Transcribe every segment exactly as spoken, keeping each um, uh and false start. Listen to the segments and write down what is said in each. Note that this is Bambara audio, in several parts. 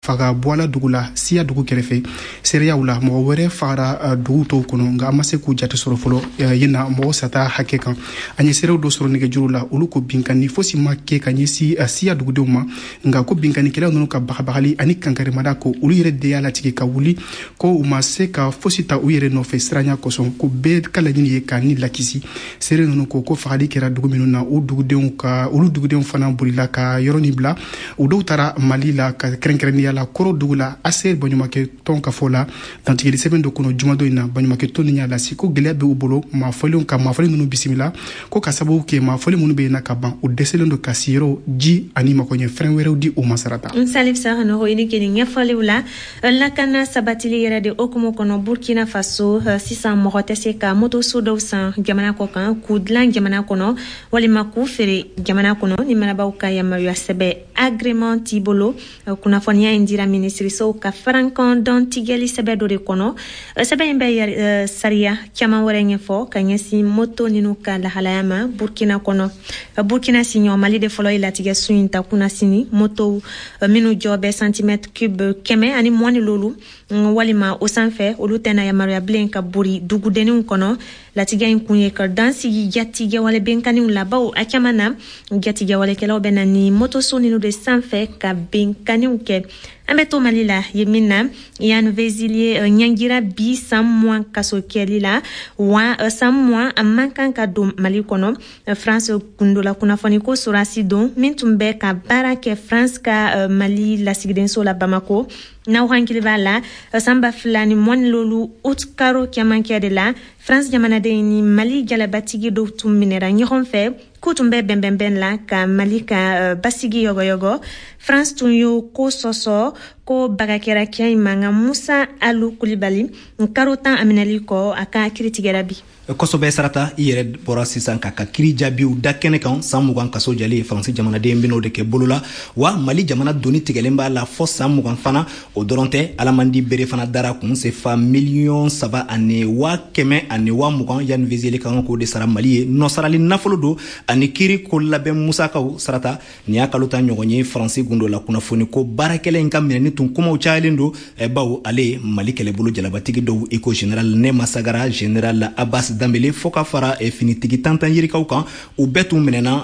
faga bɔla dugu la siya dugu kɛrɛfɛ seereyaw la mɔgɔ wɛrɛ fagara dugu tɔw kɔnɔ nka an ma se k'u jate sɔrɔ fɔlɔ yena mɔgɔ sata hakɛ kan an ye seerew dɔ sɔrɔ nɛgɛjuru la olu ko binkani fosi ma kɛ ka ɲɛsi siya dugudenw ma nka ko binkanikɛlaw ninnu ka bagabagali ani kankarimada ko olu yɛrɛ de y'a latigɛ ka wuli ko u ma se ka fosi ta u yɛrɛ nɔfɛ siranya kosɔn ko bɛɛ ka laɲini ye ka ni lakisi seere ninnu ko ko fagali kɛra dugu minnu na u dugudenw ka olu dugudenw fana bolila ka yɔrɔ ni bila u dɔw taara mali la ka kɛrɛnkɛrɛnnenya la kɔrɔ dugu la aser baɲumankɛ tɔn ka fɔ la dantigɛli sɛbɛn dɔ kɔnɔ jumadɔ in na baɲumankɛ tɔn ni y'a lasi ko gɛlɛya bɛ u bolo maafɔlenw ka maafɔli ninnu bisimila ko ka sababu kɛ maafɔli minnu bɛ yen na ka ban u dɛsɛlen don ka siyɔrɔ ji ani makoɲɛ fɛn wɛrɛw di u ma sarata Salif Sahano ini kini ɲɛfɔliw la lakana sabatili yɛrɛ de okumu kɔnɔ Burkina Faso sisan mɔgɔ tɛ se ka motoso dɔw san jamana kɔ kan k'u dilan jamana kɔnɔ walima k'u feere jamana kɔnɔ ni marabaw ka yamaruya sɛbɛ agrément t'i bolo kunnafoniya in dira minisirisow ka farankan dɔn tigɛli sɛbɛ dɔ de kɔnɔ sɛbɛ in bɛ sariya caman wɛrɛ ɲɛfɔ ka ɲɛsin moto ninu ka lahalaya ma Burkina kɔnɔ Burkina siɲɔ Mali de fɔlɔ ye latigɛ su in ta kunna sini moto minnu jɔ bɛ centimètre cube kɛmɛ ani mugan ni lolu walima o sanfɛ olu tɛna yamaruya bilen ka bori dugudenninw kɔnɔ latigɛ in kun ye ka dan sigi jatigɛwale benkaniw la bawo a caman na jatigɛwalekɛlaw bɛ na ni motoso ninnu de sanfɛ ka benkaniw kɛ an bɛ to Mali la ye min na Yann Vezilier ɲangira bi san mugan kaso kɛli la wa san mugan a man kan ka don Mali kɔnɔ France kundola kunnafoni ko sorasi don min tun bɛ ka baara kɛ France ka Mali lasigidenso la Bamako n'aw hankili b'a la san ba fila ni mugan ni lolu août karo cɛmancɛ de la France jamanaden ni Mali jalabatigi dɔw tun minɛra ɲɔgɔn fɛ k'u tun bɛ bɛnbɛnbɛn la ka Mali ka basigi yɔgɔyɔgɔ France tun y'o ko sɔsɔ ko bagakɛra kɛ in manga Musa Alu Kulibali karo tan a minɛli kɔ a ka kiritigɛra bi kosɔbɛ sarata i yɛrɛ bɔra sisan ka ka kiri jaabiw da kɛnɛ kan san mugan kaso jalen faransi jamanaden ben'o de kɛ bolo la wa Mali jamana doni tigɛlen b'a la fɔ san mugan fana o dɔrɔn tɛ alamandi bere fana dara kun sefa miliyɔn saba ani wa kɛmɛ ani wa mugan Yann Vezilier kan k'o de sara Mali ye nɔsarali nafolo don ani kiri ko labɛn musakaw sarata ni y'a kalo tan ɲɔgɔn ye faransi gundo la kunnafoni ko baarakɛla in ka minɛni tun kumaw cayalen don bawo ale Mali kɛlɛbolo jalabatigi dɔw eko général Nema Sagara général Abbas Dambele fo ka fara finitigi tantan yirikaw kan u bɛɛ tun minɛna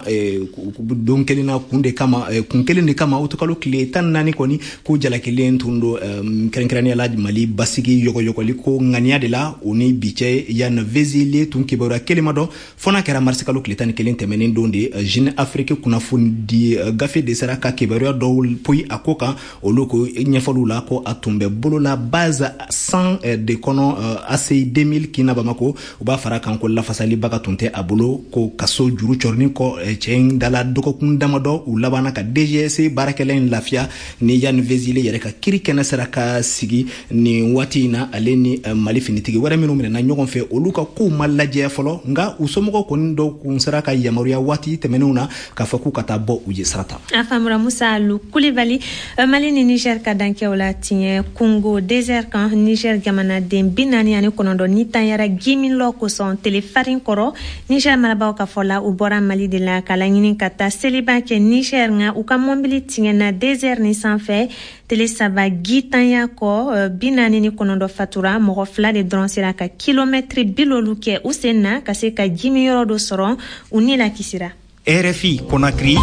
don kelen na kun de kama kun kelen de kama o tokalo tile tan naani kɔni ko jalakelen tun do kɛrɛnkɛrɛnnenya la Mali basigi yɔgɔyɔgɔli ko ŋaniya de la o ni bi cɛ Yann Vezilier tun kibaruya kelen ma dɔn fo n'a kɛra marisi kalo tile tan ni kelen tɛmɛnen don de Jeune Afrique kunnafoni di gafe de sera ka kibaruya dɔw poyi a ko kan olu ko ɲɛfɔliw la ko a tun bɛ bolo la base cent de kɔnɔ A C I deux mille kina Bamako u b'a fara kan ko lafasali baga tun tɛ a bolo ko kaso juru cɔrinin kɔ cɛ in dala dɔgɔkun damadɔ u labanna ka D G S baarakɛla in lafiya ni Yann Vezilier yɛrɛ ka kiri kɛnɛ sera ka sigi nin waati in na ale ni Mali finitigi wɛrɛ minnu minɛna ɲɔgɔn fɛ olu ka kow ma lajɛ fɔlɔ nka u somɔgɔw kɔni dɔw kun sera ka yamaruya waati tɛmɛnenw na k'a fɔ k'u ka taa bɔ u ye sarata a faamura Musa Alu Kulibali Mali ni Niger ka dankɛw la tiɲɛ Congo désert kan Niger jamanaden bi naani ani kɔnɔntɔn ni tanyara gimi lɔ kosɔn telefarin kɔrɔ Niger marabaw ka fɔ la u bɔra Mali de la ka laɲini ka taa seliba kɛ Niger nka u ka mɔbili tiɲɛna désert ni sanfɛ tele saba gitanya kɔ bi naani ni kɔnɔntɔn fatura mɔgɔ fila de dɔrɔn sera ka kilomɛtiri bi lolu kɛ u sen na ka se ka jimi yɔrɔ dɔ sɔrɔ u ni la kisira R F I Conakry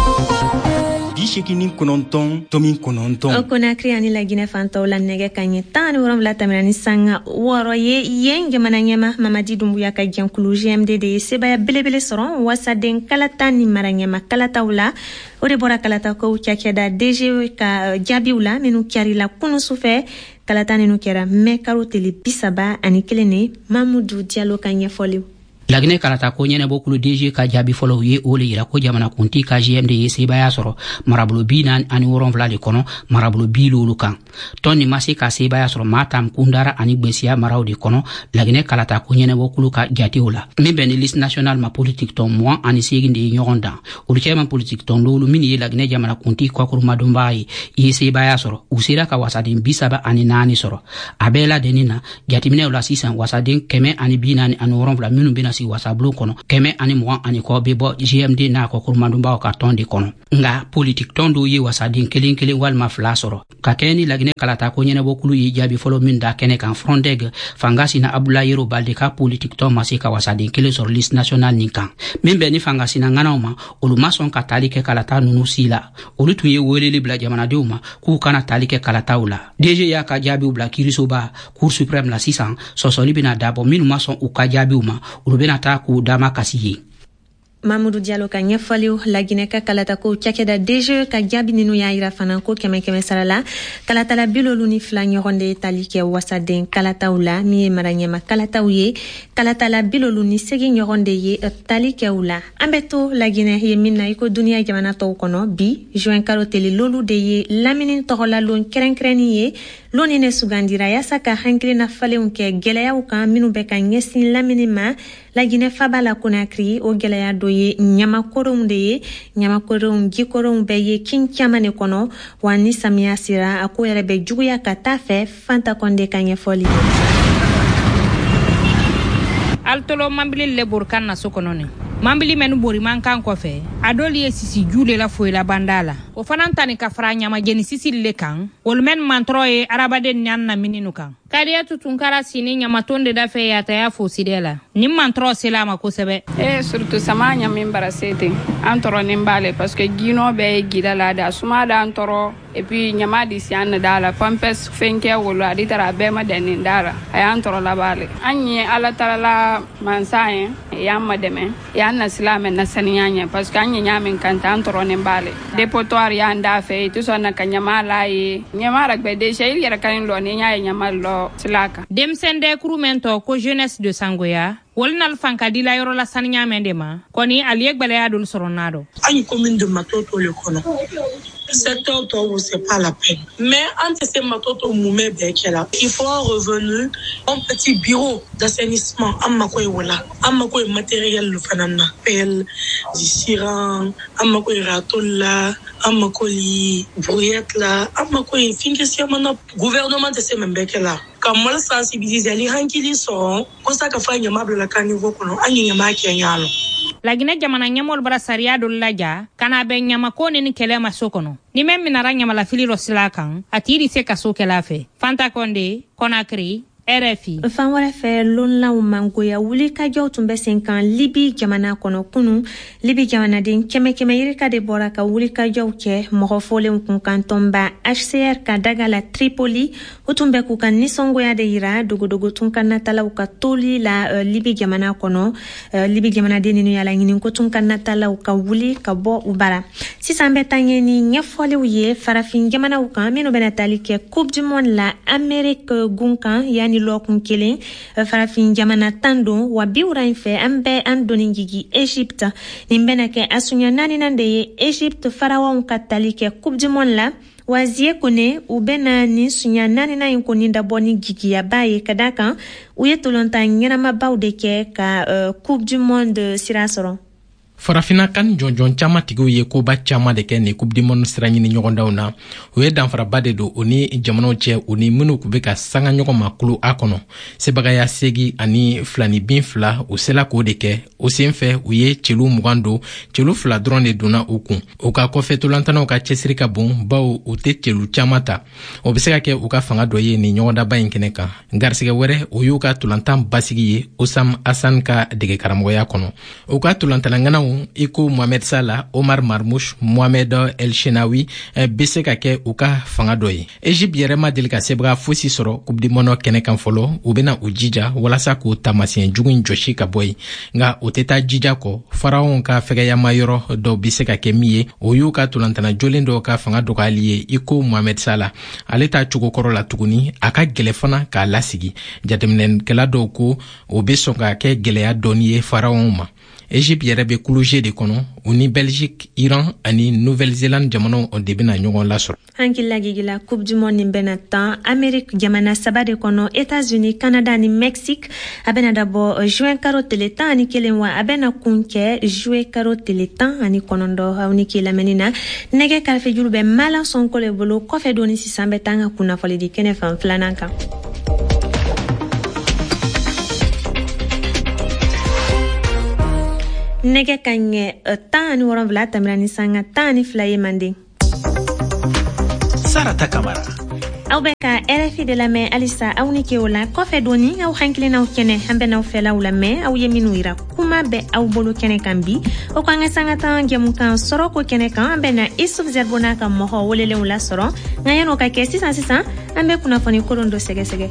bi seegin kɔnɔntɔn tomi kɔnɔntɔn Conakry ani la Guinée fantaw la nɛgɛ ka ɲɛ tan ni wolonwula tɛmɛna ni sanga wɔɔrɔ ye yen jamana ɲɛma Mamadi Dumbuya ka jɛnkulu G M D de ye sebaya belebele sɔrɔ wasaden kalata ni mara ɲɛma kalataw la o de bɔra kalatakow cakɛda D G ka jaabiw la minnu kɛrila kunu sufɛ kalata ninnu kɛra mɛ karo tele bi saba ani kelen ne Mamudu Diallo ka ɲɛfɔliw Laginɛ kalata ko ɲɛnɛbɔ kulu D G ka jaabi fɔlɔ ye o le yira ko jamana kunti ka G M D ye sebaya sɔrɔ marabolo bi naani ani wɔlonwula de kɔnɔ marabolo bi lolu kan tɔn ni ma se ka sebaya sɔrɔ maa tam kundara ani gbesiya maraw de kɔnɔ Laginɛ kalata ko ɲɛnɛbɔ kulu ka jatew la min bɛn ni liste nationale ma politique tɔn mugan ani seegin de ye ɲɔgɔn dan olu cɛman politique tɔn dɔwlu min ye Laginɛ jamana kunti kɔkurumadonbaa ye i ye sebaya sɔrɔ u sera ka wasaden bi saba ani naani sɔrɔ a bɛɛ la denni na jateminɛw la sisan wasaden kɛmɛ ani bi naani ani wɔlonwula minnu bɛna si wasablo kono keme ani mo ani ko be bo G M D na ko kurmandumba ka tonde kono nga politique tondo yi wasadin kelin kelin wal ma flasoro ka keni lagine kalata ko nyene bokulu yi jabi folo min da kene kan frondeg fangasi na Abdoulaye Yero balde ka politique to masika wasadin kelin sur liste nationale ninkan membe ni fangasi na nganauma olu mason ka talike kalata nunu sila olu tuye welele bla jamana deuma ku kana talike kalata ula D G ya ka jabi bla kirisoba cour suprême la six cents so so libina dabo minu mason u ka jabi uma olu bena ta ku dama kasiye Mamadou Diallo ka nyefaliu la Guinée ka kalata ko chakeda D G ka jabi ninu ya ira fana ko keme keme sarala kalata la bilolu ni fla nyoronde talike wasaden kalata ula mi maranyema kalata uye kalata la bilolu ni segi nyoronde ye talike ula ambeto la Guinée ye minna iko dunia jamana to kono bi juin karoteli lolu de ye laminin tohola lon kerenkreni ye loni ne sugandira ya saka hankli na fale unke gelaya uka minu beka nyesin laminima la Guinée fabala Conakry o gelaya do ye nyama korom de ye nyama korom gikorom be ye kinchamane kono wani samia sira ako yerebe juguya katafe fanta konde kanye foli altolo mambili le burkan na sokonone mambili menu bori mankan ko fe adoli ye sisi jule la foi la bandala o fanantani ka franya ma jeni sisi le kan wol men mantroye arabade nyan na mininu kan kadiya tutunkara sini nyamatonde da fe ya ta ya fosidela nim mantro selama ko sebe eh surtout sama nyamin barasete antoro nimbale parce que gino be gida la da suma da antoro et puis nyamadi sian da la pampes fenke wolo adi tara be ma denin dara ay antoro la bale anyi ala tara la mansaye ya mademe ya na silame na sanianya parce que anyi nyamin kanta antoro nimbale depotoir ya nda fe to so na kanyamala yi nyamara be de shey yara kan lo ni nyaay nyamal lo silaka dem sende krumento ko jeunesse de Sangoya wolnal fankadila yoro la sanya mendema koni aliye gbale ya dul soronado ani commune de Matoto le kono secteur to c'est pas la peine mais entre ces Matoto moumé bekela il faut un revenu un petit bureau d'assainissement amma koy wala amma koy matériel le fanana pel du siran amma koy ratola amma koy brouillette là amma koy finke siamana gouvernement de ces membekela comme le sensibiliser les hankili sont comme ça ka fanya mabla la kanivo kono anyi nyama kenyalo la Guinée jamana nyamol bara saria do laja kana be nyama ko ni kele masokono ni mem minara nyama la fili rosilakan atiri se kaso kela fe Fanta Condé Conakry R F I fan wala fe lon la mangoya wuli ka jaw tumbe cinquante libi jamana kono kunu libi jamana din keme keme yirika de bora ka wuli ka jaw ke mo fole kun kan tomba H C R ka daga la Tripoli utumbe ku kan ni songoya de ira dogo dogo tun kan natala ka toli la uh, libi jamana kono uh, libi jamana din ni yala ngini ko tun kan natala ka wuli ka bo ubara sisambe tanye ni nyefole uye farafin jamana u kan meno benatali ke coupe du monde la Amerique gunkan yani lokun kelen farafin jamana tando wa biura infe ambe andoni gigi Egypte nimbena ke asunya nani nande Egypte farawa katalike coupe du monde la wazie kone ubena ni sunya nani na inkoni ndaboni gigi ya baye kadaka uyetolonta nyana mabaude ke ka uh, coupe du monde sirasoro farafina kan jonjon chama tigiw ye ko ba chama de ke ni coupe du monde sira nyini nyogondaw na o ye danfara bade do oni jamano che oni munu ku be ka sanga nyogon makulu akono se bagaya segi ani flani bin fla o sela ko de ke o senfe o ye chelu mugando chelu fla drone duna okun o ka ko feto lantana o ka chesiri ka bon bawo o te chelu chama ta o be se ka ke o ka fanga do ye ni nyogonda ba yinkene ka ngarsige were o yo ka tulantam basigi ye Osam Hassan ka dege karamo ya kono o ka tulantana ngana iko Mohamed Salah Omar Marmouche Mohamed El Shenawi eh, bese ka ke uka fanga doyi Egypte yere ma delika sebra fosi soro coupe du monde kene kan folo ubena ujija wala sa ko tamasien jugun joshi ka boy nga oteta jija ko faraon ka fege ya mayoro do bese ka ke miye oyu ka tulantana jolendo ka fanga do ka liye iko Mohamed Salah aleta chugo korola tuguni aka gelefana ka lasigi jatemnen kala do ko obeso ka ke geleya doniye faraon ma Egypte yere be kuluje de kono uni Belgique Iran ani Nouvelle-Zélande jamano on debina nyogon la sor hankilla gigila coupe du monde nimbena tan Amerique jamana sabade kono États-Unis Canada ni Mexique abena dabo juin karo teletan ani kelenwa abena kunke juin karo teletan ani konondo hawni kila menina nege kalfe julube mala son kole bolo kofe doni sisambe tanga kuna fali di kene fam flananka nege kanye tan ni woron vla tamirani sanga tan ni flaye mande Sarata Kamara aw be ka R F I de la me alisa aw ni ke wala ko fe doni aw hankli na kene hambe na fela wala me aw yeminu ira kuma be aw bolo kene kambi o ko nga sanga tan gemu kan soro ko kene kan ambe na isuf zerbona kan mo ho wolele wala soro ngayano ka ke six cent six cent ambe kuna foni korondo sege sege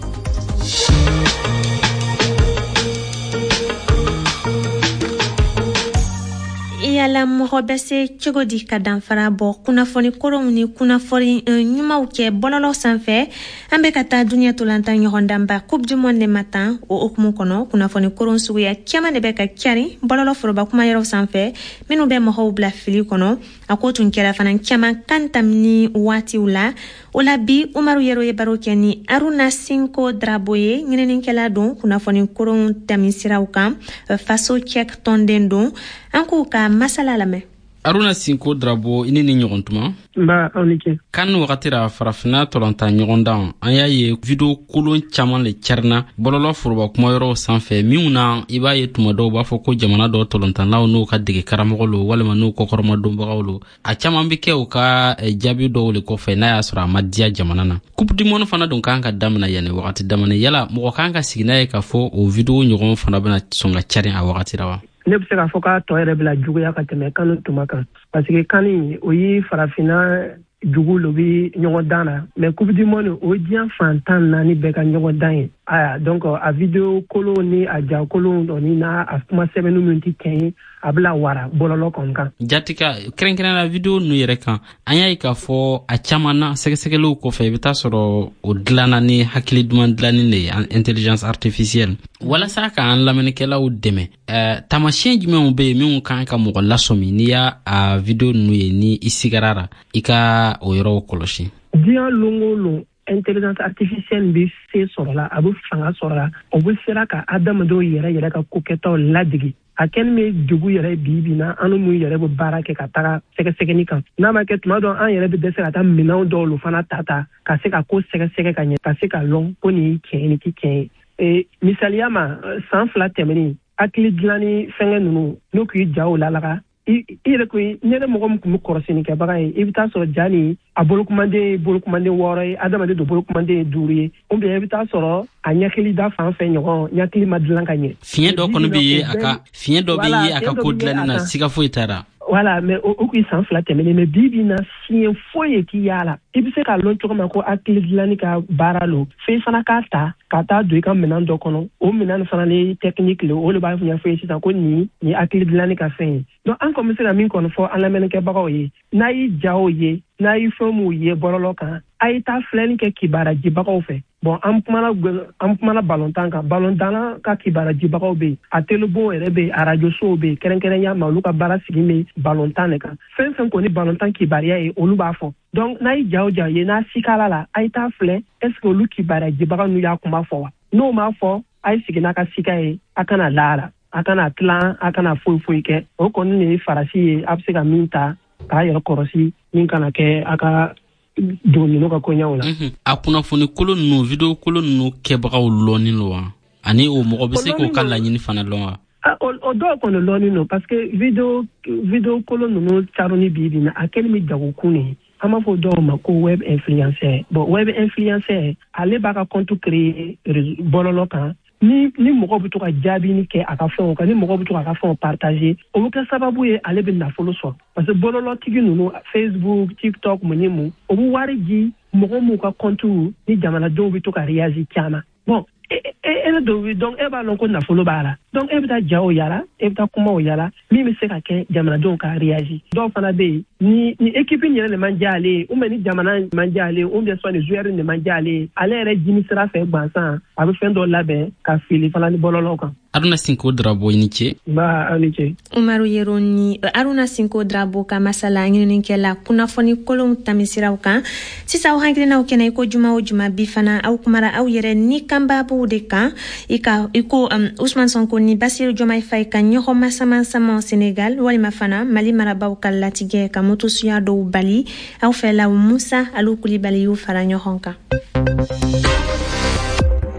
yala mohobese chogodi kadanfara bo kuna foni koromni kuna fori nyuma uke bololo sanfe ambe kata dunia tulanta nyohondamba coupe du monde matin o okmu kono kuna foni koron suya kiama ne beka kiari bololo foroba kuma yero sanfe minu be moho bla fili kono akotu nkera fanan kiama kantamni wati ula ola bi umaru yero ye barokeni aruna cinco draboye ngene nkela don kuna foni koron tamisira ukam faso check tondendo anko ka masala lame Aruna Cinco Drabo ini ni ɲɔgɔn tuma ba onike kan wagati ra farafina tolonta ɲɔgɔn dan an y'a ye video kolon caman le cɛrina bɔlɔlɔ foroba kuma yɔrɔ sanfɛ minnu na i b'a ye tuma dɔw b'a fɔ ko jamana dɔ tolontanlaw n'u ka dege karamɔgɔ lo walima n'u kɔkɔrɔma donbagaw lo a caman bi kɛ u ka jaabi dɔw le kɔfɛ n'a y'a sɔrɔ a ma diya jamana na coupe du monde fana dun kan ka damina yanni wagati damani yala mɔgɔ kan ka sigi n'a ye k'a fɔ o video ɲɔgɔn fana bɛna sɔn ka cɛrin a wagati ra wa ne bɛ se k'a fɔ k'a tɔ yɛrɛ bila juguya ka tɛmɛ kanu tuma kan parce que kani o ye farafina jugu lo bi ɲɔgɔn dan na mais coupe du monde o diɲɛ fantan naani bɛɛ ka ɲɔgɔn dan ye aya donc a video kolon ni a ja kolon ni n'a a kuma sɛbɛnni min tɛ tiɲɛ ye a bila wara bɔlɔlɔ kɔni kan jatika kɛrɛnkɛrɛnna video nu yɛrɛ kan an y'a ye k'a fɔ a caman na sɛgɛsɛgɛliw kɔfɛ i bɛ taa sɔrɔ o dilanna ni hakili duman dilanni de ye intelligence artificielle walasa k'an lamɛnnikɛlaw dɛmɛ ɛɛ taamasiyɛn jumɛnw bɛ yen minnu kan ka mɔgɔ lasɔmi n'i y'a a video nu ye ni i sigara ra i ka o yɔrɔw kɔlɔsi diɲɛ longo lon intelligence artificielle bi se sɔrɔla a bɛ fanga sɔrɔla o bɛ sera ka adamadenw yɛrɛ yɛrɛ ka kokɛtaw ladege a kɛlen bɛ dugu yɛrɛ bi bi na an n'u yɛrɛ bɛ baara kɛ ka taga sɛgɛsɛgɛli kan n'a ma kɛ tuma dɔ an yɛrɛ bɛ dɛsɛ ka taa minɛnw dɔw lo fana ta ta ka se ka ko sɛgɛsɛgɛ ka ɲɛ ka se ka lɔn ko nin ye tiɲɛ ye nin tɛ tiɲɛ ye misaliya ma san fila tɛmɛnen hakili dilanni fɛngɛ ninnu n'u k'i ja o lalaga i yɛrɛ ko ne yɛrɛ mɔgɔ min tun bɛ kɔrɔsinikɛbaga ye i bɛ taa sɔrɔ ja nin a bolokumanden ye bolokumanden wɔɔrɔ ye adamaden don bolokumanden ye duuru ye ou bien i bɛ taa sɔrɔ a ɲɛkili da fan fɛ ɲɔgɔn ɲɛkili ma dilan ka ɲɛ fiɲɛ dɔ kɔni bɛ ye a ka fiɲɛ dɔ bɛ ye a ka ko dilanni na siga foyi t'a la voilà mais o k'i san fila tɛmɛnen mais bi bi na fiɲɛ foyi ye k'i y'a la i bɛ se k'a lɔn cogo min ko hakili dilanni ka baara lo f'i fana k'a ta ka taa don i ka minɛn dɔ kɔnɔ o minɛn fana ni technique le o de b'a ɲɛfɔ ye sisan ko nin nin hakili dilanni ka fɛn ye donc an kɔni bɛ se ka min kɔni fɔ an lamɛnnikɛbagaw ye n'a y'i ja o ye n'a y'i fɛn m'u ye bɔlɔlɔ kan a ye taa filɛli kɛ kibaarajibagaw fɛ bon an kumana an kumana balontan kan balontanna ka kibaarajibagaw bɛ yen a telebon yɛrɛ bɛ yen arajo sow bɛ yen kɛrɛnkɛrɛnya ma olu ka baara sigi bɛ balontan de kan fɛn fɛn kɔni balontan kibaruya ye olu b'a fɔ donc n'a y'i ja o ja ye n'a sikala la a ye taa filɛ est ce que olu kibaarajibaga n'u y'a kuma fɔ wa n'o m'a fɔ a ye sigi n'a ka sika ye a kana laara a kana tilan a kana foyi foyi kɛ o kɔni de ye farasi ye a bɛ se ka min ta k'a yɛrɛ kɔrɔsi min kana kɛ a ka don ninnu ka koɲɛw la. a kunnafoni kolon ninnu video kolon ninnu kɛbagaw lɔnni lo wa ani o mɔgɔ bɛ se k'o ka laɲini fana lɔn wa. o dɔw kɔni lɔnni no parce que video video kolon ninnu caroni bi bi na a kɛlen bɛ jagokun de an b'a fɔ dɔw ma ko web influenceur bon web influenceur ale b'a ka compte créer bɔlɔlɔ kan ni ni mɔgɔ bɛ to ka jaabini kɛ a ka fɛnw kan ni mɔgɔ bɛ to ka ka fɛnw partager o bɛ kɛ sababu ye ale bɛ nafolo sɔrɔ parce que bɔlɔlɔtigi ninnu Facebook TikTok mun ni mun o bɛ wari di mɔgɔ m'u ka compte ni jamanadenw bɛ to ka réagir caman bon e e dɔw donc e b'a lɔn ko nafolo b'a la donc e bɛ taa ja o yala e bɛ taa kuma o yala min bɛ se ka kɛ jamanadenw ka réagir dɔw fana bɛ yen ni ni équipe yɛrɛ de man diya ale ye ou bien ni jamana man diya ale ye ou bien soit ni joueur de man diya ale ye ale yɛrɛ jimi sira fɛ gansan a bɛ fɛn dɔ labɛn ka fili fana ni bɔlɔlɔ kan. Aruna Cinco Drabo i ni ce. Ba a ni ce. Umaru Yero ni Aruna Cinco Drabo ka masala ɲininikɛla kunnafoni kolonw tamisiraw kan sisan aw hakilinaw kɛnɛ i ko juma o juma bi fana aw kumara aw yɛrɛ ni kanbabuw de kan i ka i ko um, Usman Sonko ni Basiru Jomai Faye ka ɲɔgɔn masamasama Senegal walima fana Mali marabaw ka latigɛ ka moto suya dɔw bali aw fɛ la Musa Alu Kulibali y'u fara ɲɔgɔn kan.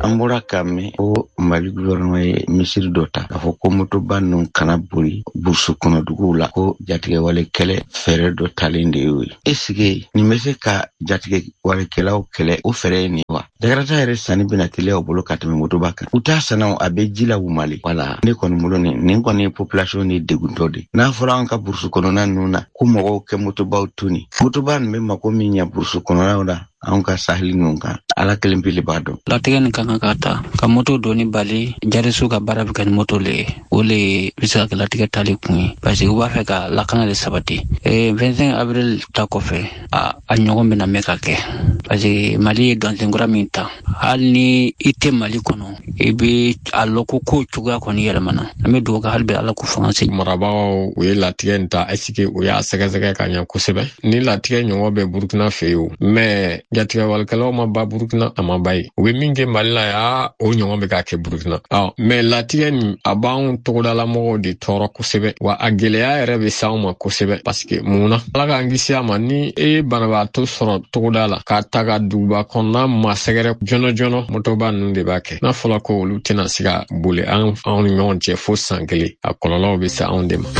Ambora kame o Mali gouvernement misiri dota ka fo ko moto bannon kana buri bursu kono dugula ko jatige wale kele fere do talinde yoy esige ni mese ka jatige wale kela o kele o fere ni wa dagrata ere sani binatile o bolo katame moto baka uta sana abe jila umali wala ne kono mulo ni ne kono population ni deguntode na fora anka bursu kono na nuna ko mo ke moto bautuni moto ban me mako minya bursu kono na oda anka sahli nunga ala kelempili bado la tegen kanga kata ka moto doni bali jare suka barabi kan moto le ole bisa ka la tiga tali kun parce que wa fa ka la kana de sabati e vingt-cinq avril ta ko fe a anyogo mena meka ke parce que mali don ngora minta halni ite mali kono e be aloko ko chuga koni yela mana me do ga halbe ala ku fansi marabaw we la tiga nta esike o ya sega sega kanya ko sebe ni la tiga nyongo be burkina feo mais jatiga walkalo ma ba burkina ama bay we minge malila ya o nyongo be ka ke burkina ah mais la tiga ni aban to la mo de toro ko sebe wa agele ya rebe sauma ko sebe parce que muna la ga ngisi ama ni e banaba to soro to la ka taga duba konna ma segere jono jono moto ba nunde ba ke na fola ko lutina siga bule an an nyon je fo sangeli akololo be sa on dema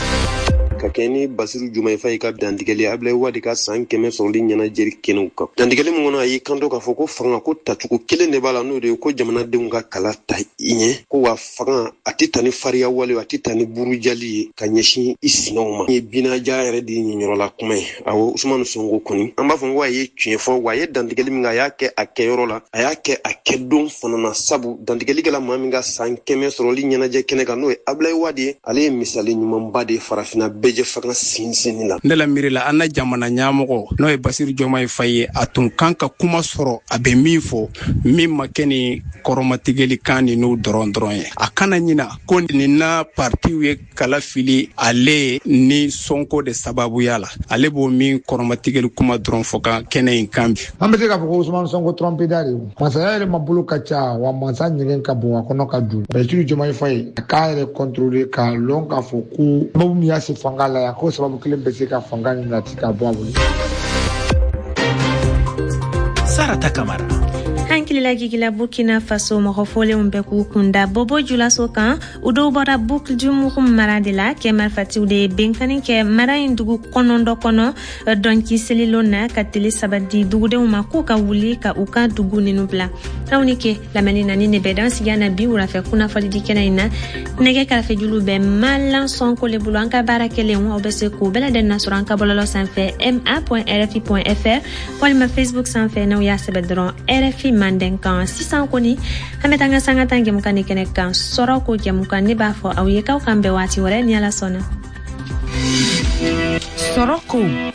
kakeni Basiru Jumai Faye ka dandigeli Ablaye Wade ka san kɛmɛ sɔrɔli ɲɛna jeri kɛnɛw kan dandigeli mun kɔnɔ a y'i kanto k'a fɔ ko fanga ko tacogo kelen de b'a la n'o de ye ko jamanadenw ka kala ta i ɲɛ ko wa fanga a tɛ ta ni fariya wale a tɛ ta ni burujali ye ka ɲɛsin i sinaw ma ye binaja yɛrɛ de ye ɲɛyɔrɔla kuma ye awɔ Usumani Sonko kɔni an b'a fɔ ko a ye tiɲɛ fɔ wa a ye dandigeli min a y'a kɛ a kɛyɔrɔ la a y'a kɛ a kɛ don fana na sabu dandigelikɛla maa min ka san kɛmɛ sɔrɔli ɲɛnajɛ kɛnɛ kan n'o ye Ablaye Wade ye ale ye misali ɲumanba de farafina bɛɛ je fanga sinsinni la ne la mirila an na jamana ɲɛmɔgɔ n'o ye Basiru Jɔmayi Faye a tun kan ka kuma sɔrɔ a bɛ min fɔ min ma kɛ ni kɔrɔmatigɛli kan ni n'u dɔrɔn dɔrɔn ye a kana ɲina ko nin na partiw ye kala fili ale ni Sonko de sababuya la ale b'o min kɔrɔmatigɛli kuma dɔrɔn fɔ ka kɛnɛ in kan bi an bɛ se k'a fɔ ko Usumani Sonko trompeda de masaya yɛrɛ ma bolo ka ca wa masa ɲɛgɛn ka bon a kɔnɔ ka dun Basiru Jɔmayi Faye a k'a yɛrɛ contrôler k'a lɔn k'a fɔ ko sababu min y'a se fanga la yan ko sababu kelen bɛ se ka fanga ni nati ka bɔ a bolo Sarata Kamara hankilila gigila Burkina Faso mɔgɔ fɔlenw bɛ k'u kunda Bobo Julaso kan u dɔw bɔra Bukjumukum mara de la kɛ marifatiw de ye benkani kɛ mara in dugu kɔnɔndɔ kɔnɔ dɔnki selilo na ka tele saba di dugudenw ma k'u ka wuli ka u ka dugu ninu bila aw ni ke lamɛnni na ni ne bɛ dan sigiya na bi wulafɛ kunnafɔli di kɛnɛ in na nɛgɛ kɛrɛfɛ julu bɛ Malan Sonko le bolo an ka baara kɛlen aw bɛ se k'u bɛɛ lajɛlen nasɔrɔ an ka bɔlɔlɔ sanfɛ m a point r f i point f r walima Facebook sanfɛ n'aw y'a sɛbɛn dɔrɔn R F I manden kan sisan kɔni an bɛ taa an ka sanga tan jamukan ni kɛnɛ kan sɔrɔ ko jamukan ne b'a fɔ aw ye k'aw kan bɛn waati wɛrɛ ni Ala sɔnna sɔrɔ ko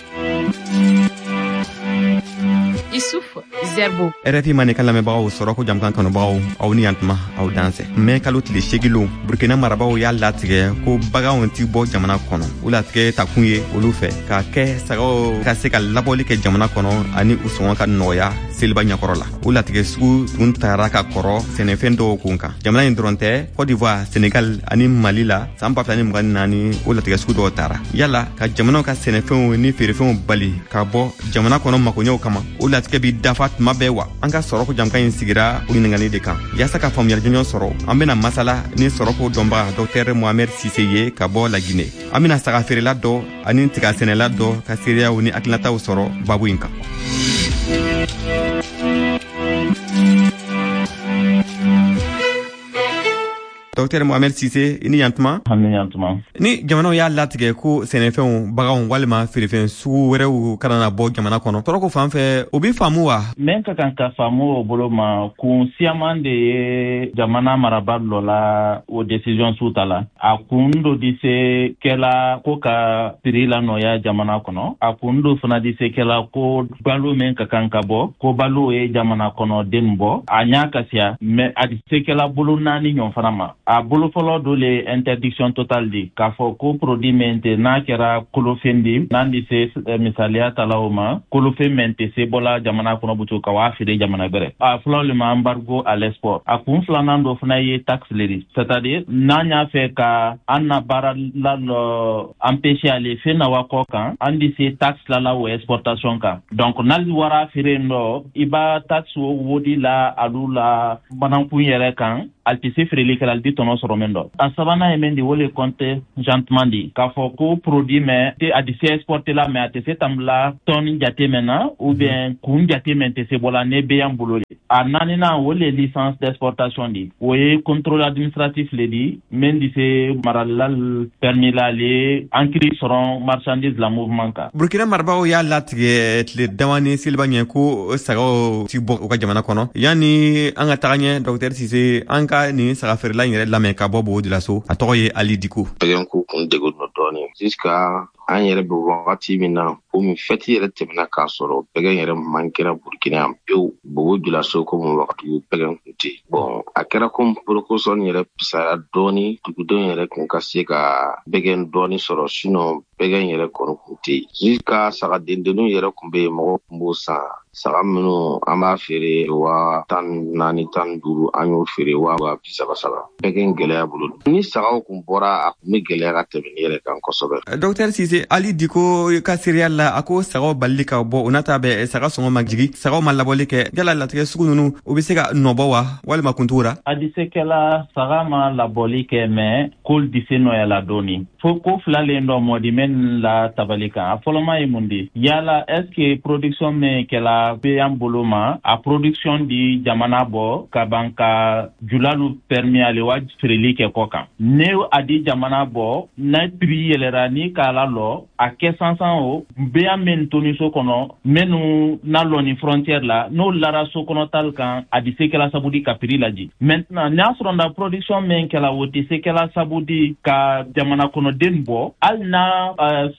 Isuf Zerbo R F I mane kan lamɛnbagaw sɔrɔ ko jamukan kanubagaw aw ni yantuma aw dansɛ mɛ kalo tile segilo Burkina marabagaw y'a latigɛ ko baganw ti bɔ jamana kɔnɔ o latigɛ takun ye olu fɛ ka kɛ sagaw ka se ka labɔli kɛ jamana kɔnɔ ani u sɔngɔ ka nɔgɔya seliba ɲɛkɔrɔ la o latigɛ sugu tun tara ka kɔrɔ sɛnɛfɛn dɔw kun kan jamana in dɔrɔn tɛ Côte d'Ivoire Senegal ani Mali la san ba fila ni mugan ni naani o latigɛ sugu dɔw tara yala ka jamanaw ka sɛnɛfɛnw ni feerefɛnw bali ka bɔ jamana kɔnɔ makoɲɛw kama o latigɛ bi dafa tuma bɛɛ wa an ka sɔrɔko jamukan in sigira o ɲiningali de kan yaasa ka faamuyali jɔnjɔn sɔrɔ an bena masala ni sɔrɔko dɔnbaga Dr Mohamed Sise ye ka bɔ Laginɛ an bena saga feerela dɔ ani tiga sɛnɛla dɔ ka seereyaw ni hakilinataw sɔrɔ babu in kan Dr Mohamed Sise ini yantuma Hami yantuma ni jamanaw y'a latigɛ ko sɛnɛfɛnw baganw walima feerefɛn sugu wɛrɛw kana na bɔ jamana kɔnɔ tɔrɔko fan fɛ o bi faamu wa men ka kan ka faamu o bolo ma kun siyaman de ye jamana marabaa dɔ la o décision su ta la a kun dɔ di se kɛla ko ka prix la nɔya jamana kɔnɔ a kun dɔ fana di se kɛla ko balo men ka kan ka bɔ ko balo ye jamana kɔnɔ den bɔ a ɲa kasiya mais a di se kɛla bolo naani ɲɔgɔn fana ma a bolo fɔlɔ do le interdiction totale di k'a fɔ ko produit min tɛ n'a kɛra kolofɛn di n'an di se misaliya tala o ma kolofɛn min tɛ se bɔla jamana kɔnɔ butu ka waa feere jamana bɛrɛ a fɔlɔ le ma embargo à l'export a kun filanan dɔ fana ye taxe le di c'est-à-dire n'an y'a fɛ ka an na baara la lɔ empêcher ale fɛn na wa kɔ kan an di se taxe la la o exportation kan donc n'ali wara feere nɔ i b'a taxe o wodi la alu la banankun yɛrɛ kan ali tɛ se feereli kɛla ali di tɔnɔ sɔrɔ min dɔ a sabanan ye min di o le compte gentiment di k'a fɔ ko produit mɛn a di se exporter la mais a tɛ se tambila tɔni jate mɛn na ou bien kun jate mɛn tɛ se bɔla ne bɛ yan bolo de a naaninan o le licence d'exportation di o ye contrôle administratif le di min di se maralila permis la ale ankiri sɔrɔ marchandise la mouvement kan burkina marabagaw y'a latigɛ tile dama ni seliba ɲɛ ko sagaw ti bɔ u ka jamana kɔnɔ yanni an ka taga ɲɛ docteur Sise an ka nin saga feerela in yɛrɛ lamɛn ka bɔ Bobo de la so a tɔgɔ ye Ali Diko pɛgɛnko kun degun dɔ dɔɔni jusqu'à an yɛrɛ bɛ wagati min na komi fɛti yɛrɛ tɛmɛna k'a sɔrɔ pɛgɛn yɛrɛ man kɛra Burkina yan pewu Bobo de la so komi wagati pɛgɛn kun tɛ bon a kɛra komi porokoson yɛrɛ pisara dɔɔni dugudenw yɛrɛ kun ka se ka pɛgɛn dɔɔni sɔrɔ sinon pɛgɛn yɛrɛ kɔni kun tɛ jusqu'à saga dendenninw yɛrɛ kun bɛ yen mɔgɔ kun b'o san saga minnu an b'a feere waa tan naani tan duuru an y'o feere waa waa bi saba saba pɛgɛn gɛlɛya bolo ni sagaw kun bɔra a kun bɛ gɛlɛya ka tɛmɛ ni yɛrɛ kan kosɛbɛ docteur Sise Ali Diko ka seereya la a ko sagaw balili ka bɔ o nata bɛ saga sɔngɔ ma jigi sagaw ma labɔli kɛ yala latigɛ sugu ninnu o bɛ se ka nɔbɔ wa walima kun t'o la a di se kɛla saga ma labɔli kɛ mais k'olu di se nɔyala dɔɔni fo ko filalen dɔ mɔdi min la tabali kan a fɔlɔma ye mun di yala est ce que production min kɛla bɛ an bolo ma a production di jamana bɔ ka ban ka julalu permis ale wa feereli kɛ kɔ kan ne a di jamana bɔ n'a prix yɛlɛra ni k'a la lɔ a kɛ sansan o bɛ an min toni so kɔnɔ minnu na lɔ ni frontière la n'o lara so kɔnɔ tal kan a di se kɛla sabu di ka prix laji maintenant n'a sɔrɔ na production min kɛla o tɛ se kɛla sabu di ka jamana kɔnɔden bɔ hali na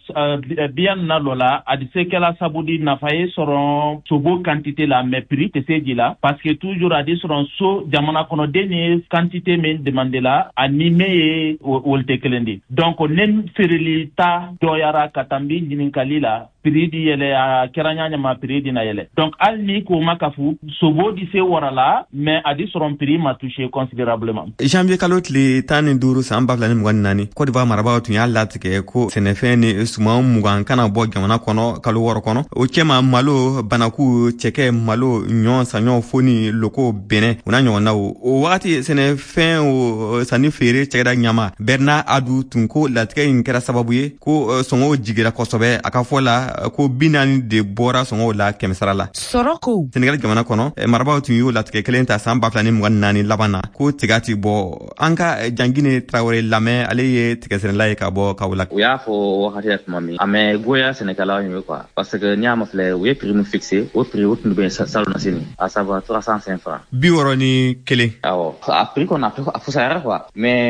biyan na lɔ la a di se kɛla sabu di nafa ye sɔrɔ sobo quantité la mais prix tɛ se di la parce que toujours a di sɔrɔ so jamana kɔnɔden ye quantité min demande la ani min ye olu tɛ kelen di donc ne feereli ta dɔyara ka taa n bi ɲininkali la prix di yɛlɛ a kɛra ɲaɲama prix di na yɛlɛ donc hali ni k'o ma ka fu sobo di se wara la mais a di sɔrɔ prix ma touché considérablement janvier kalo tile tan ni duuru san ba fila ni mugan ni naani Côte d'Ivoire marabagaw tun y'a latigɛ ko sɛnɛfɛn ni suman mugan kana bɔ jamana kɔnɔ kalo wɔɔrɔ kɔnɔ o cɛma malo banaku cɛkɛ malo ɲɔ saɲɔ fo ni loko bɛnɛ o n'a ɲɔgɔnnaw o wagati sɛnɛfɛn o sanni feere cɛkɛda ɲama Bernard Adu tun ko latigɛ in kɛra sababu ye ko sɔngɔw jigira kosɛbɛ a ka fɔ la ko bi naani de bɔra sɔngɔw la kɛmɛ sara la sɔrɔ ko Senegal jamana kɔnɔ marabagaw tun y'o latigɛ kelen ta san ba fila ni mugan ni naani laban na ko tiga ti bɔ an ka Jangine Traoré lamɛn ale ye tigɛsɛnɛla ye ka bɔ Kaolack u y'a fɔ wagati la tuma min a mɛ goya sɛnɛkɛlaw ye quoi parce que n'i y'a ma filɛ u ye prix min fixé o prix o tun bɛ salon na sini à savoir trois cent cinq francs bi wɔɔrɔ ni kelen awɔ a prix kɔni a fusayara quoi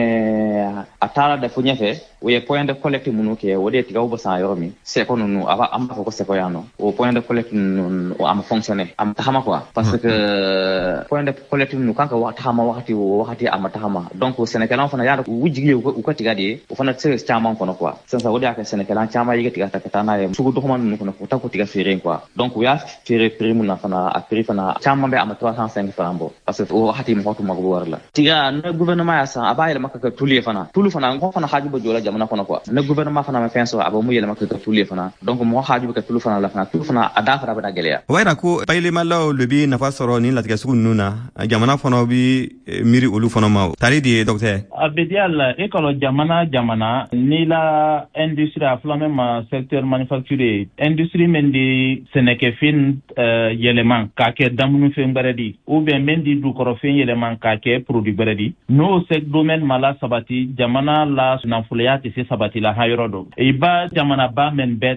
mais a taara dɛ fo ɲɛfɛ o ye point de collecte minnu kɛ o de ye tigaw bɛ san yɔrɔ min sɛko ninnu a b'a an b'a fɔ ko sɛko yan nɔ o point de collecte ninnu a ma fonctionner a ma tagama quoi parce que point de collecte ninnu kan ka tagama wagati o wagati a ma tagama donc sɛnɛkɛlaw fana y'a dɔn u jigi ye u ka tiga de ye o fana tɛ se ka caman kɔnɔ quoi sisan o de y'a kɛ sɛnɛkɛla caman ye tiga ta ka taa n'a ye sugu dɔgɔman ninnu kɔnɔ k'u ta ko tiga feere in quoi donc u y'a feere prix mun na fana a prix fana caman bɛ a ma trois cent cinq francs bɔ parce que o wagati mɔgɔ tun mago bɛ wari la tiga ne gouvernement y'a san a b'a yɛlɛma ka kɛ tulu ye fana tulu fana mɔgɔ fana haaju bɛ jɔ la jamana kɔnɔ quoi ne gouvernement fana ma fɛn sɔrɔ a bɛ mun yɛlɛma ka kɛ tulu ye fana donc mɔgɔ haaju bɛ kɛ tulu fana la fana tulu fana a da fana bɛ na gɛlɛya o b'a yira ko bayilemalaw le bi nafa sɔrɔ ni latigɛ sugu ninnu na jamana fana bi miiri olu fana ma tari de ye docteur a bɛ di a la e kɔlɔ jamana jamana ni la industrie a filanan ma secteur manufacturier industrie min di sɛnɛkɛfɛn yɛlɛma k'a kɛ damunufɛn wɛrɛ di ou bien min di dukɔrɔfɛn yɛlɛma k'a kɛ produit wɛrɛ di n'o sec domaine ma la sabati jamana la nafoloya tɛ se sabati la ha yɔrɔ dɔ i ba jamana ba min bɛɛ ta hali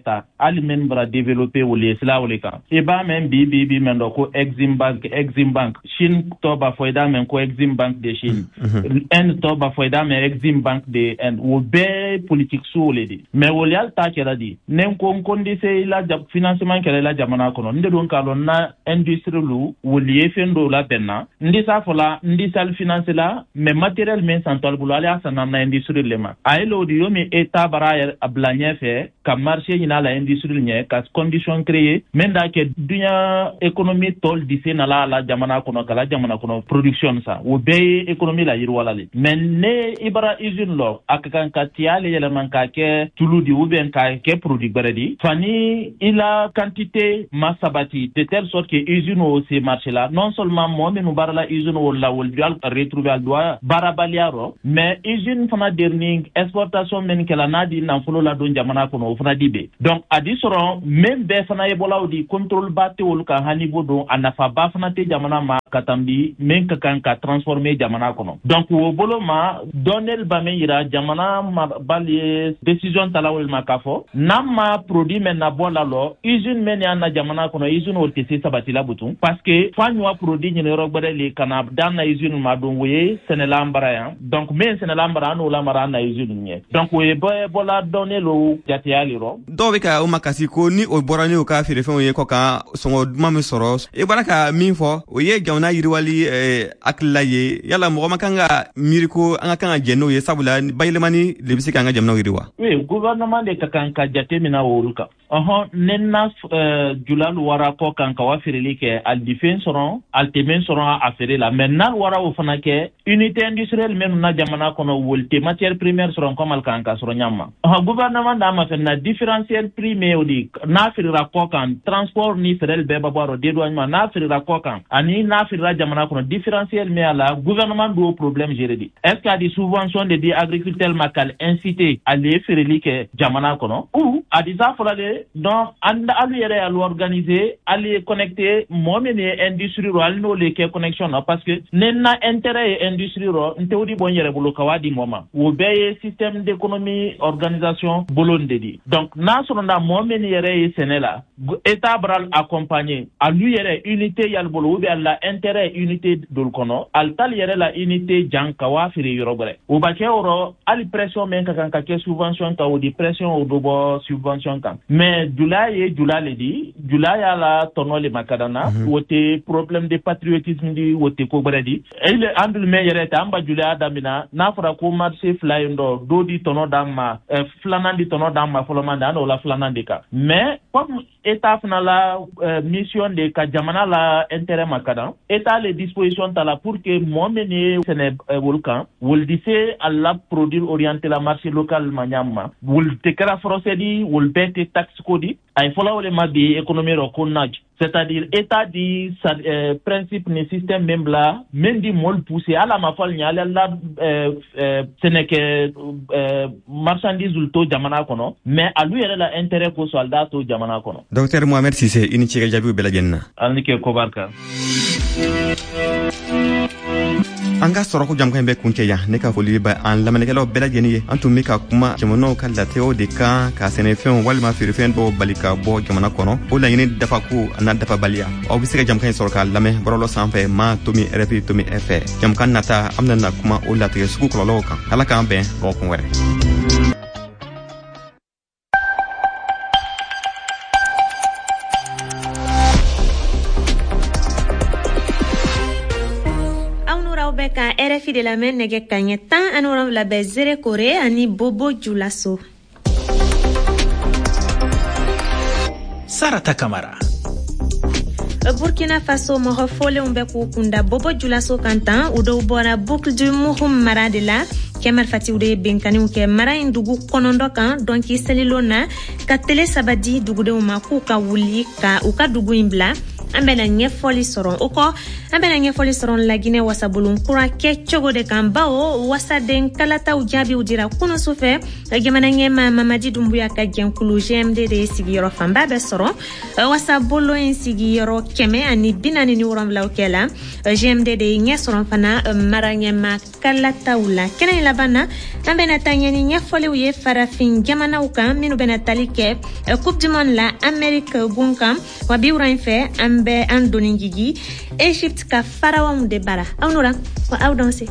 ali men bra développer o le sla o le kan e ba men bi bi bi men do ko Exim Bank Exim Bank Chine to ba foida men ko Exim Bank de Chine en to ba foida men Exim Bank de en o be politique so le di mais o yal ta kera di nen ko kondi se la financement kera la jamana kono nde don ka lon na industrie lu o lié fendo la benna ndi sa fola ndi sal finance la mais matériel men santal bulu ala sana na industrie le ma ay lo di yomi état bara ablanye fe ka marché ina la industrie nye ka condition créer men da ke dunya économie tol dise na la la jamana kono kala jamana kono production sa o be économie la yir wala le men ne ibara usine lo akakan ka tiale yele man ka ke tuludi ou bien ka ke produit beredi fani ila quantité masabati de telle sorte que usine au ces marché là non seulement moi mais nous bara la usine au la ou doit retrouver al doit barabaliaro mais usine fana dernier exportation men kala nadi na fulo la don jamana kono fana dibe donc adi soron même be fana yebola di contrôle batte wol ka hanibo do anafa ba fana te jamana ma katambi men ka kan ka transformer jamana kono donc wo bolo ma donel ba men ira jamana ma bali décision talawol ma kafo namma produit men na bola lo usine men ya na jamana kono usine o tese sabati la butu parce que fanwa produit ni rogbere le kana dan na usine ma don woye senelambara ya donc men senelambara no la mara na usine ni donc wo boy bola donelo jati aliro do be ka o makasi ko ni o borani o ka fere fen ye ko ka songo mame soro e baraka min fo o ye jawna yiriwali eh, aklaye yala mo makanga miriko anga kanga jeno ye sabula baylemani lebisi kanga jamna yiriwa oui gouvernement de kakanka jate mina woluka aha nenna uh, julal wara ko kanka wa fireli ke al defense ron al temen soron affaire la maintenant wara o fana ke unité industrielle même na jamana kono wolte matière première soron comme al kanka soron nyama aha gouvernement da ma fenna différentiel prix me odi na firira ko kan transport ni ferel be babaro dedouanement na firira ko kan ani na firira jamana kono différentiel me ala gouvernement do problème géré di est-ce qu'il y a des subventions de des agriculteurs makal incité à les fireli ke jamana kono ou a des affolade donc anda alu yere alu organiser ali connecter momene industrie ro alno le ke connexion parce que nenna intérêt industrie ro ntewdi bon yere bulu kawadi moma wo beye système d'économie organisation bolonde di donc na sonda momene yere senela état bral accompagner alu yere unité yal bulu be alla intérêt unité dol kono al tal yere la unité jankawa firi yorobere wo ba ke oro ali pression men ka kan ka ke subvention ka wo di pression o do bo subvention kan mais Julai Julai di Julai ala tonole makadana mm -hmm. wote problème de patriotisme di wote ko bredi ele andul me yerete amba Julai adamina na fara ko marché flyendo do di tono damma eh, flanandi tono damma folomanda no la flanandi ka mais comme état fana la euh, mission de ka jamana la intérêt makadan état les dispositions tala pour que momene sene euh, volcan wol dise alla produire orienter la marché local manyama wol tekara frosedi wol bete taxe kodi ay fola wole mabbi économie ro konnaj c'est-à-dire état di sa, euh, principe ni système même là même di mol pousser ala ma fal nyala la euh, euh, seneke euh, marchandise ulto jamana kono mais alu yere la intérêt ko soldat to jamana kono docteur Mohamed Cissé ini ci jabi bela jenna anike ko barka anga soro ko jam kan be kunce ya ne ka foli ba an lamane kala bela jeni antum mi ka kuma jamono kan la teo de kan ka sene fen wal ma firi fen do balika bo jamana kono o la yini dafa ku na dafa balia o bi sika jam kan soro ka lame borolo sanfe ma tomi rp tomi f jam kan nata amna na kuma o la te suku ko lo kan ala kan be bo ko were ka R F I de la men nege kanye tan anoram la bezere kore ani Bobo Julaso. Sarata Kamara. Burkina Faso mo fole umbe kunda Bobo Julaso kantan udo bona boucle du Muhum Maradela Kemal Fati ude benkani uke mara indugu konondo kan donki selilona ka tele sabadi dugude uma ku ka wuli ka uka dugu imbla an bɛna ɲɛfɔli sɔrɔ o kɔ an bɛna ɲɛfɔli sɔrɔ laginɛ wasabolon kura kɛ cogo de kan bawo wasaden kalataw jaabiw dira kunu sufɛ jamana ɲɛma mamadi dumbuya ka jɛnkulu G M D de sigiyɔrɔ fanba bɛ sɔrɔ wasabolo in sigiyɔrɔ kɛmɛ ani bi naani ni wolonwula kɛla G M D de ɲɛ sɔrɔ fana mara ɲɛma kalataw la kɛnɛ laban na an bɛna taa ɲɛni ɲɛfɔliw ye farafin jamanaw kan minnu bɛna tali kɛ Coupe du Monde la Amérique gun kan wa bi wura in fɛ an bɛ an doni jigi Egypte ka farawanw de bara aw nora wa aw danse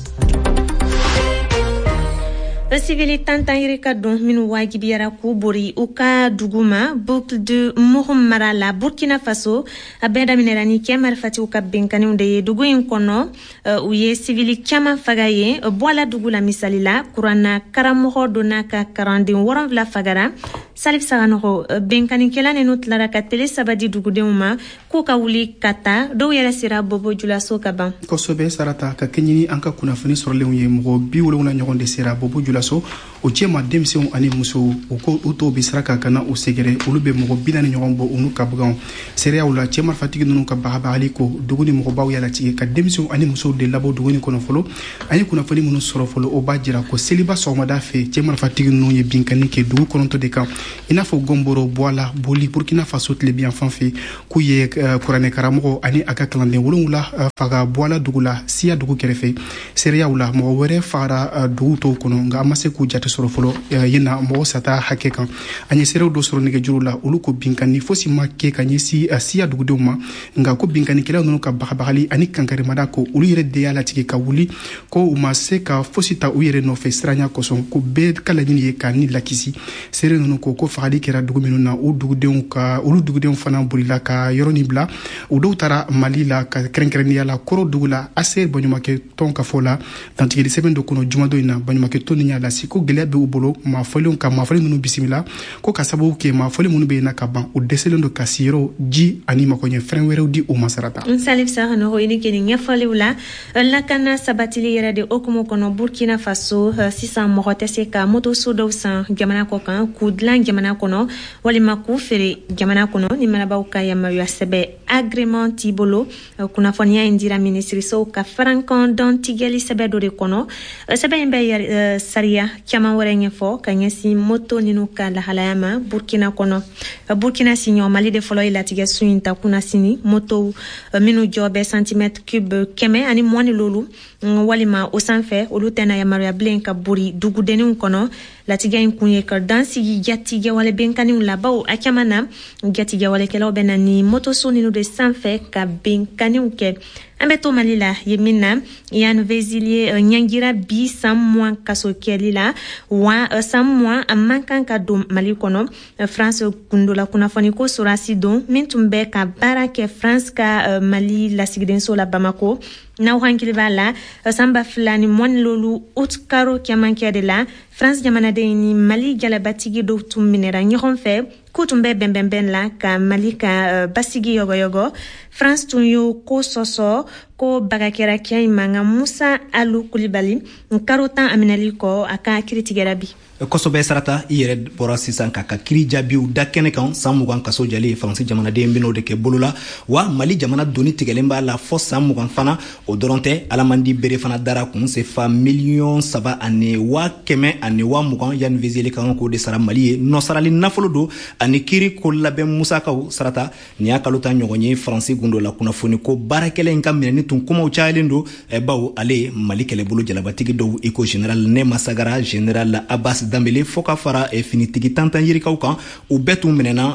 civili tantan yirika don minu wajibiyara ku bori u ka duguma boucle de Muhummara la Burkina Faso a bɛɛ daminɛra ni kɛ marifatiw ka bɛnkanniw de ye dugu in kɔnɔ u ye civili caman faga ye bɔla dugu la misali la kuranna karamɔgɔ dɔ n'a ka karanden wɔrɔnwula fagara Salif Saganɔgɔ bɛnkannikɛla ninnu tilara ka tele saba di dugudenw ma k'u ka wuli ka taa dɔw yɛrɛ sera Bobo Julaso ka ban kosɛbɛ Sarata ka kɛɲini an ka kunnafoni sɔrɔlenw ye mɔgɔ bi wolonwula ɲɔgɔn de sera Bobo Julaso o cɛma denmisɛnw ani musow u ko u tɔw bɛ sira ka kana u sɛgɛrɛ olu bɛ mɔgɔ bi naani ɲɔgɔn bɔ u n'u ka baganw seereyaw la cɛ marifatigi ninnu ka bagabagali ko dugu ni mɔgɔbaw yalatigɛ ka denmisɛnw ani musow de labɔ dugu ni kɔnɔ fɔlɔ an ye kunnafoni minnu sɔrɔ fɔlɔ o b'a jira ko seliba sɔgɔmada fɛ cɛ marifatigi ninnu ye binkanni kɛ dugu kɔnɔntɔn de kan i n'a fɔ Gomboro Bouala Boli Burkina Faso tilebiyan fan fɛ k'u ye kuranɛ karamɔgɔ ani a ka kalanden wolonwula faga Bouala dugu la Siya dugu kɛrɛfɛ seereyaw la mɔgɔ wɛrɛ fagara dugu tɔw kɔnɔ nka a ma se k'u jate sɔrɔ fɔlɔ yena mɔgɔ sata hakɛ kan an ye seerew dɔ sɔrɔ nɛgɛjuru la olu ko binkanni fosi ma kɛ ka ɲɛsi Siya dugudenw ma nka ko binkannikɛlaw ninnu ka bagabagali ani kankarimada ko olu yɛrɛ de y'a latigɛ ka wuli ko u ma se ka fosi ta u yɛrɛ nɔfɛ siranya kosɔn ko bɛɛ ka laɲini ye ka ni lakisi seere ninnu ko ko fagali kɛra dugu minnu na u dugudenw ka olu dugudenw fana bolila ka yɔrɔ ni bila u dɔw taara Mali la ka kɛrɛnkɛrɛnnenya la kɔrɔ dugu la Aser baɲumankɛ tɔn ka fɔ la dantigɛli sɛbɛn dɔ kɔnɔ jumadɔ in na baɲumankɛ tɔn ni y'a lasi ko gɛlɛya bɛ u bolo maafɔlenw ka maafɔli ninnu bisimila ko ka sababu kɛ maafɔli minnu bɛ yen na ka ban u dɛsɛlen don ka siyɔrɔ ji ani makoɲɛ fɛn wɛrɛw di u ma sarata Salif Saganɔgɔ i ni kɛ nin ɲɛfɔliw la lakana sabatili yɛrɛ de okumu kɔnɔ Burkina Faso sisan mɔgɔ tɛ se ka motoso dɔw san jamana kɔ kan k'u dilan jamana kɔnɔ walima k'u feere jamana kɔnɔ ni manabaw ka yamaruya sɛbɛ agrément t'i bolo kunnafoniya in dira minisirisow ka farankan dɔn tigɛli sɛbɛ dɔ de kɔnɔ sɛbɛ in bɛ sariya caman wɛrɛ ɲɛfɔ ka ɲɛsin moto ninnu ka lahalaya ma Burkina kɔnɔ Burkina siɲɔ Mali de fɔlɔ ye latigɛ su in ta kunna sini moto minnu jɔ bɛ centimètre cube kɛmɛ ani mugan ni lolu walima o sanfɛ olu tɛna yamaruya bilen ka bori dugudenninw kɔnɔ latigɛ in kun ye ka dan sigi jatigɛwale bɛnkanniw la bawo a caman na jatigɛwalekɛlaw bɛ na ni motoso ninnu de sanfɛ ka bɛnkanniw kɛ an bɛ to Mali la ye min na Yann Vezilier ɲangira bi san mugan kaso kɛli la wa san mugan a man kan ka don Mali kɔnɔ France kundola kunnafoni ko Sorasi don min tun bɛ ka baara kɛ France ka Mali lasigidenso la Bamako n'aw hankili b'a la san ba fila ni mugan ni lolu août karo cɛmancɛ de la France jamanaden ni Mali jalabatigi dɔw tun minɛra ɲɔgɔn fɛ k'u tun bɛ bɛnbɛnbɛn la ka Mali ka basigi yɔgɔyɔgɔ France tun y'o ko sɔsɔ ko bagakɛra kɛ in manga Musa Alu Kulibali karo tan a minɛli kɔ a ka kiritigɛra bi kosɔbɛ Sarata i yɛrɛ bɔra sisan k'a ka kiri jaabiw da kɛnɛ kan san mugan kaso jalen Faransi jamanaden ben'o de kɛ bolo la wa Mali jamana doni tigɛlen b'a la fɔ san mugan fana o dɔrɔn tɛ alamandi bere fana dara kun sefa miliyɔn saba ani wa kɛmɛ ani wa mugan Yann Vezilier kan k'o de sara Mali ye nɔsarali nafolo don ani kiri ko labɛn musakaw Sarata nin y'a kalo tan ɲɔgɔn ye Faransi gundo la kunnafoni ko baarakɛla in ka minɛni tun kumaw cayalen don bawo ale Mali kɛlɛbolo jalabatigi dɔw i ko général Nema Sagara général Abbas Dambele fo ka fara finitigi tantan yirikaw kan u bɛɛ tun minɛna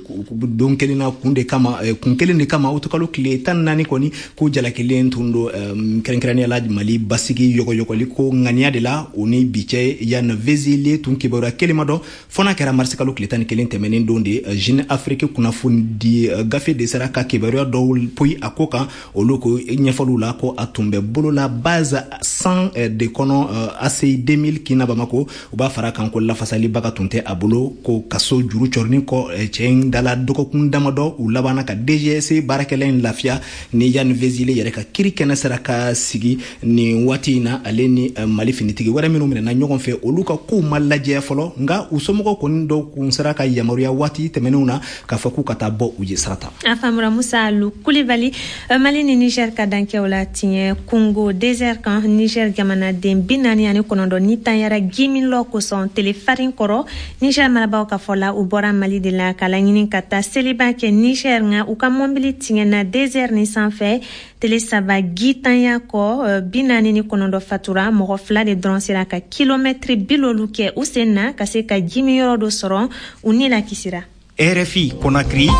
don kelen na kun de kama kun kelen de kama o tokalo tile tan naani kɔni ko jalakelen tun do kɛrɛnkɛrɛnnenya la Mali basigi yɔgɔyɔgɔli ko ŋaniya de la o ni bi cɛ Yann Vezilier tun kibaruya kelen ma dɔ fɔ n'a kɛra marisi kalo tile tan ni kelen tɛmɛnen don de Jeune Afrique kunnafoni di gafe de sera ka kibaruya dɔw poyi a ko kan olu ko ɲɛfɔliw la ko a tun bɛ bolola base cent de kɔnɔ A C I deux mille kina Bamako u b'a fara kan ko lafasalibaga tun tɛ a bolo ko kaso juru cɔrinin kɔ cɛ in dala dɔgɔkun damadɔ u labanna ka D G S baarakɛla in lafiya ni Yann Vezile yɛrɛ ka kiri kɛnɛ sera ka sigi nin waati in na ale ni Mali finitigi wɛrɛ minnu minɛna ɲɔgɔn fɛ olu ka kow ma lajɛ fɔlɔ nka u somɔgɔw kɔni dɔw kun sera ka yamaruya waati tɛmɛnenw na k'a fɔ k'u ka taa bɔ u ye sarata. A faamura Musa Alu Kulibali Mali ni Niger ka dankɛw la tiɲɛ Congo désert kan Niger jamanaden bi naani ani kɔnɔntɔn ni tanyara gimi lɔ kosɔn telefarin kɔrɔ Niger marabagaw ka fɔ la u bɔra Mali de la ka laɲini ka taa seliba kɛ Niger nka u ka mɔbili tiɲɛna désert ni sanfɛ tele saba gi tanya kɔ bi naani ni kɔnɔntɔn fatura mɔgɔ fila de dɔrɔn sera ka kilomɛtiri bilolu kɛ u sen na ka se ka gimi yɔrɔ dɔ sɔrɔ u ni la kisira. R F I Conakry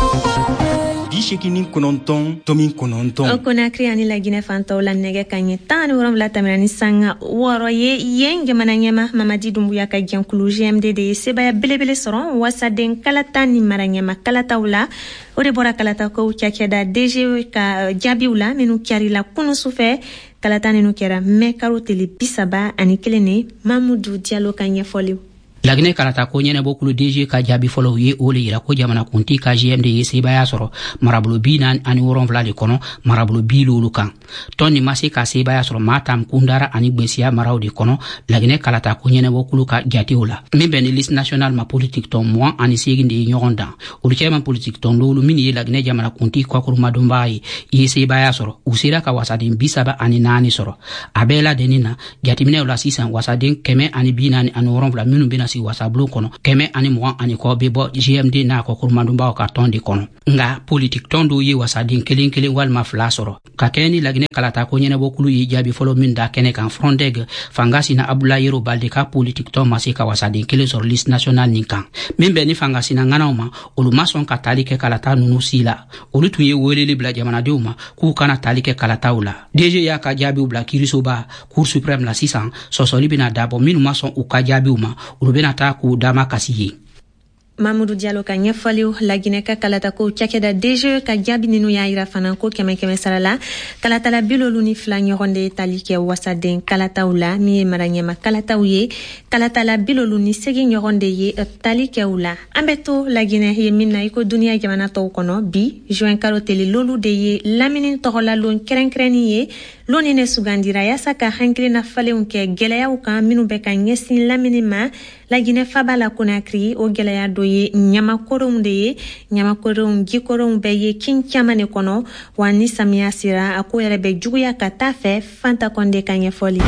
bi seegin kɔnɔntɔn tomi kɔnɔntɔn. O Conakry ani Laginɛ fantaw la nɛgɛ ka ɲɛ tan ni wolonwula tɛmɛna ni sanga wɔɔrɔ ye yen jamana ɲɛma Mamadi Dumbuya ka jɛnkulu G M D de ye sebaya belebele sɔrɔ wasaden kalata ni mara ɲɛma kalataw la o de bɔra kalatakow cakɛda D G ka jaabiw la minnu kɛrila kunu sufɛ kalata ninnu kɛra mɛ karo tele bi saba ani kelen ne Mamudu Diallo ka ɲɛfɔliw. Laginɛ kalata ko ɲɛnɛbɔ kulu D G ka jaabi fɔlɔ ye o le yira ko jamana kunti ka G M D ye sebaya sɔrɔ marabolo bi naani ani wolonwula de kɔnɔ marabolo bi lolu kan tɔn ni ma se ka sebaya sɔrɔ maa tam kundara ani gwesiya maraw de kɔnɔ Laginɛ kalata ko ɲɛnɛbɔ kulu ka jatew la min bɛ ni liste nationale ma politique tɔn mugan ani seegin de ye ɲɔgɔn dan olu cɛman politique tɔn dɔwlu min ye Laginɛ jamana kunti kɔkurumadonbaga ye ye sebaya sɔrɔ u sera ka wasaden bi saba ani naani sɔrɔ a bɛɛ la denni na jateminɛw la sisan wasaden kɛmɛ ani bi naani ani wolonwula minnu bɛna si wasabulon kɔnɔ kɛmɛ ani mugan ani kɔ bɛ bɔ G M D n'a kɔ kurumadonbaw ka tɔn de kɔnɔ nka politique tɔn dɔw ye wasaden kelen kelen walima fila sɔrɔ ka kɛ ni Laginɛ kalata ko ɲɛnɛbɔ kulu ye jaabi fɔlɔ min da kɛnɛ kan Frondeg Fangasina Abdoulaye Yero Balde ka politique tɔn ma se ka wasaden kelen sɔrɔ liste nationale nin kan min bɛ ni Fangasina ŋanaw ma olu ma sɔn ka tali kɛ kalata ninnu si la olu tun ye weleli bila jamanadenw ma k'u kana tali kɛ kalataw la D G y'a ka jaabiw bila kiirisoba Cour suprême la sisan sɔsɔli bɛna dabɔ minnu ma sɔn u ka jaabiw ma olu bɛna taa k'u dama kasi ye. Mamudu Diallo ka ɲɛfɔliw Laginɛ ka kalatakow cakɛda D G ka jaabi ninnu y'a yira fana ko kɛmɛ kɛmɛ sara la kalatala bilolu ni fila ɲɔgɔn de tali kɛ wasaden kalataw la min ye mara ɲɛma kalataw ye kalatala bilolu ni segin ɲɔgɔn de ye tali kɛw la an bɛ to Laginɛ ye min na i ko duniya jamana tɔw kɔnɔ bi juin kalo tele lolu de ye lamini tɔgɔlalon kɛrɛnkɛrɛnni ye loni ne sugandira yaasa ka hankilina falenw kɛ gwɛlɛyaw kan minnu bɛ ka ɲɛsin lamini ma Laginɛ faba la Conakry o gwɛlɛya dɔ ye ɲamakoronw de ye ɲamakoronw jikoronw bɛɛ ye kin caman de kɔnɔ wa ni samiya sera a ko yɛrɛ bɛ juguya ka taa fɛ Fanta Konde ka ɲɛfɔli.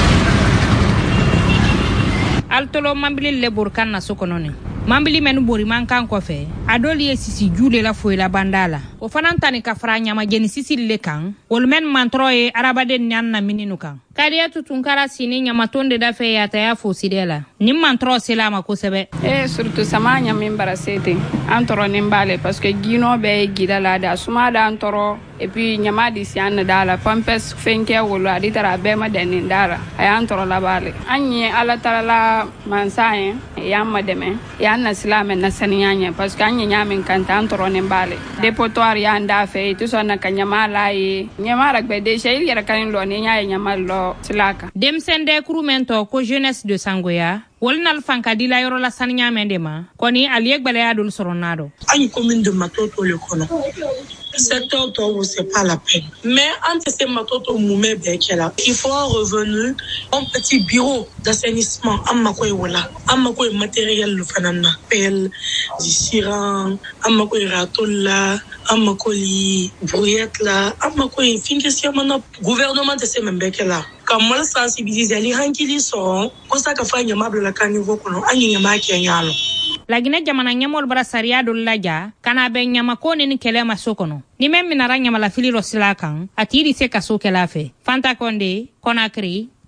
Altolo mambili le burkan na so kɔnɔ ni mambili menu bori man kan kɔfɛ a dɔli ye sisi jule la foyi la banda la o fana tani ka fara ɲama jeni sisi le kan olu men mantro ye arabaden ni an na mininu kan kariya tutunkara sini ɲamaton de da fɛ yataya foside la ni mantro sela ma kosɛbɛ eh surtout sama ɲamin bara sete an tɔrɔ nin bale parce que gino bɛ gida la da suma da an tɔrɔ et puis ɲama di si an da la pampes fɛnkɛ wolo a di tara bɛɛ ma dɛnin dara a y'an tɔrɔ la bale an ye ala tarala mansa ye y'an ma dɛmɛ y'an na silame na saniya ɲɛ parce que an ye ɲamin kanta an tɔrɔ nin bale dépotoir y'an da fɛ tu sɔn na ka ɲama la ye ɲama ragbe déjà il yɛrɛ kan lɔ ni y'a ye ɲama lɔ silaka demsende kurumento ko jeunesse de Sangoya wolnal fankadila yoro la saniya mendema koni aliye gbaleya dul soronado ani commune de Matoto le kono secteur où c'est pas la peine mais entre ces Matoto moumé bekela il faut un revenu un petit bureau d'assainissement amakoy wala amakoy matériel le fanana pelle disiran amakoy ratola amakoy brouillette là amakoy finkesia mana gouvernement de ces membekela comme la sensibiliser les hankili sont comme ça ka fanya mabla la kanivo kono anyi nyama kenyalo Laginɛ jamana ɲɛmɔgɔw bara sariya dɔ laja kana bɛn ɲamako ni kɛlɛ ma so kɔnɔ ni min minara ɲamala fili rɔ sila kan a tigi se ka so kɛla fɛ Fanta Konde Conakry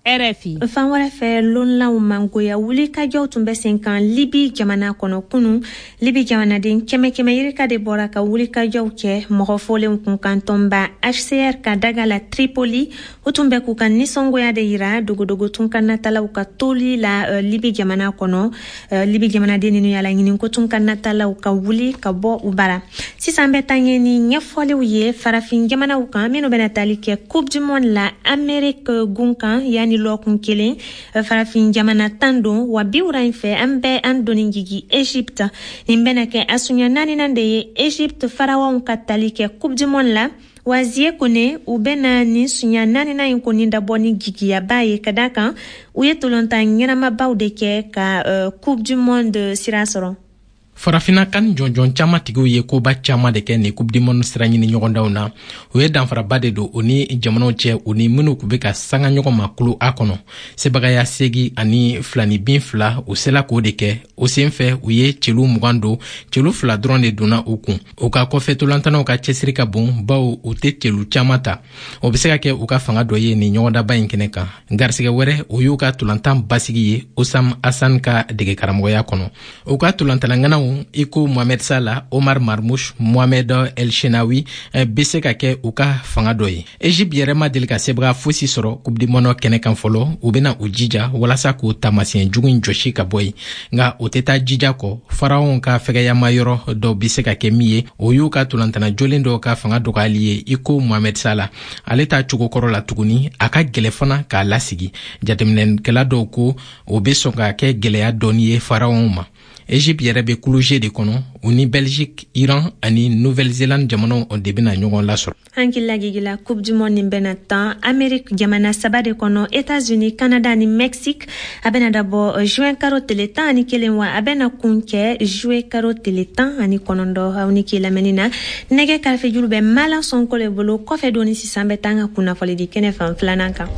R F I. Fan wɛrɛ fɛ lonlaw mangoya wuli ka jɔw tun bɛ sen kan Libi jamana kɔnɔ kunu. Libi jamanaden kɛmɛ kɛmɛ yirika de bɔra ka wuli ka jɔw kɛ mɔgɔ fɔlen kun kan tɔnba H C R ka daga la Tripoli. O tun bɛ k'u ka nisɔngoya de yira dogodogo tun ka natalaw ka toli la uh, Libi jamana kɔnɔ. Uh, Libi jamanaden ninnu yala ɲinin ko tun ka natalaw ka wuli ka bɔ u bara. Sisan bɛ taa ɲɛ ni ɲɛfɔliw ye farafin jamanaw kan minnu bɛna tali kɛ Coupe du Monde la Amérique gun kan yani lɔkun kelen farafin jamana tan don wa biwura in fɛ an bɛ an doni jigi Egypte. Nin bɛna kɛ a sunya naaninan de ye Egypte farawanw ka tali kɛ Coupe du Monde la. Wazie kone u bɛna nin sunya naaninan in kɔni dabɔ ni jigiyaba ye ka da kan u ye tolontan ɲɛnamabaw de kɛ ka uh, Coupe du Monde sira sɔrɔ. Farafina kan jɔnjɔn caman tigiw ye koba caman de kɛ ni Coupe du Monde sira ɲini ɲɔgɔndaw na. O ye danfaraba de don o ni jamanaw cɛ o ni minnu kun bɛ ka sanga ɲɔgɔn ma kulo a kɔnɔ. Sebagaya segi ani filani bin fila o sela k'o de kɛ. O sen fɛ u ye celu mugan don, celu fila dɔrɔn de donna u kun. O ka kɔfɛ tolantanaw ka cɛsiri ka bon bawo u tɛ celu caman ta. O bɛ se ka kɛ u ka fanga dɔ ye ni ɲɔgɔndaba in kɛnɛ kan. Garisɛgɛ wɛrɛ o y'u ka tolantan basigi ye Osam Hassan ka dege karamɔgɔya kɔnɔ. O ka tolantananganaw Iko Mohamed Salah, Omar Marmouche, Mohamed El Shenawi bɛ se ka kɛ u ka fanga dɔ ye. Egypte yɛrɛ ma deli ka sebaga fosi sɔrɔ Coupe du Monde kɛnɛ kan fɔlɔ. U bɛna u jija walasa k'u tamasiyɛn jugu in jɔsi ka bɔ yen. Nka o tɛ taa jija kɔ. Faraɔnw ka fɛgɛyama yɔrɔ dɔw bɛ se ka kɛ min ye. O y'u ka tolantana jolen dɔw ka fanga dɔgɔyali ye Iko Mohamed Salah. Ale ta cogo kɔrɔ la tuguni a ka gɛlɛ fana k'a lasigi. Jateminɛkɛla dɔw ko o bɛ sɔn ka kɛ gɛlɛya dɔɔni ye faraɔnw ma. Egypte yɛrɛ bɛ kuloje de kɔnɔ u ni Belgique, Iran ani Nouvelle-Zélande jamanaw de bɛna ɲɔgɔn lasɔrɔ. Hankila gigila Coupe du Monde nin bɛna tan Amérique jamana saba de kɔnɔ États-Unis, Canada ani Mexique a bɛna dabɔ juin karo tile tan ani kelen wa a bɛna kun kɛ juillet karo tile tan ani kɔnɔntɔn aw ni k'i lamɛnni na. Nɛgɛ karife juru bɛ Malan Sonko le bolo kɔfɛ doni sisan bɛ taa an ka kunnafoli di kɛnɛ fan filanan kan.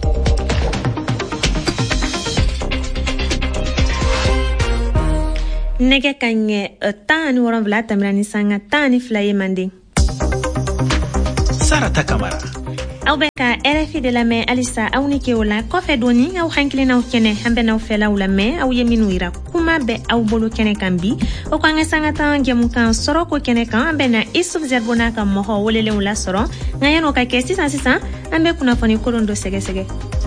Nɛgɛ ka ɲɛ tan ani wɔɔrɔnwula tɛmɛna ni sanga tan ani fila ye manden. Sarata Kamara. Aw bɛ ka R F I de lamɛn halisa aw ni ke o la kɔfɛ doni aw hankilinaw kɛnɛ an bɛ n'aw fɛlaw lamɛn aw ye minnu yira kuma bɛ aw bolo kɛnɛ kan bi o ko an ka sanga tan jɛmukan sɔrɔ ko kɛnɛ kan an bɛ na Isuf Zerbo n'a ka mɔgɔ welelenw lasɔrɔ nka yan'o ka kɛ sisan sisan an bɛ kunnafoni kolon dɔ sɛgɛsɛgɛ.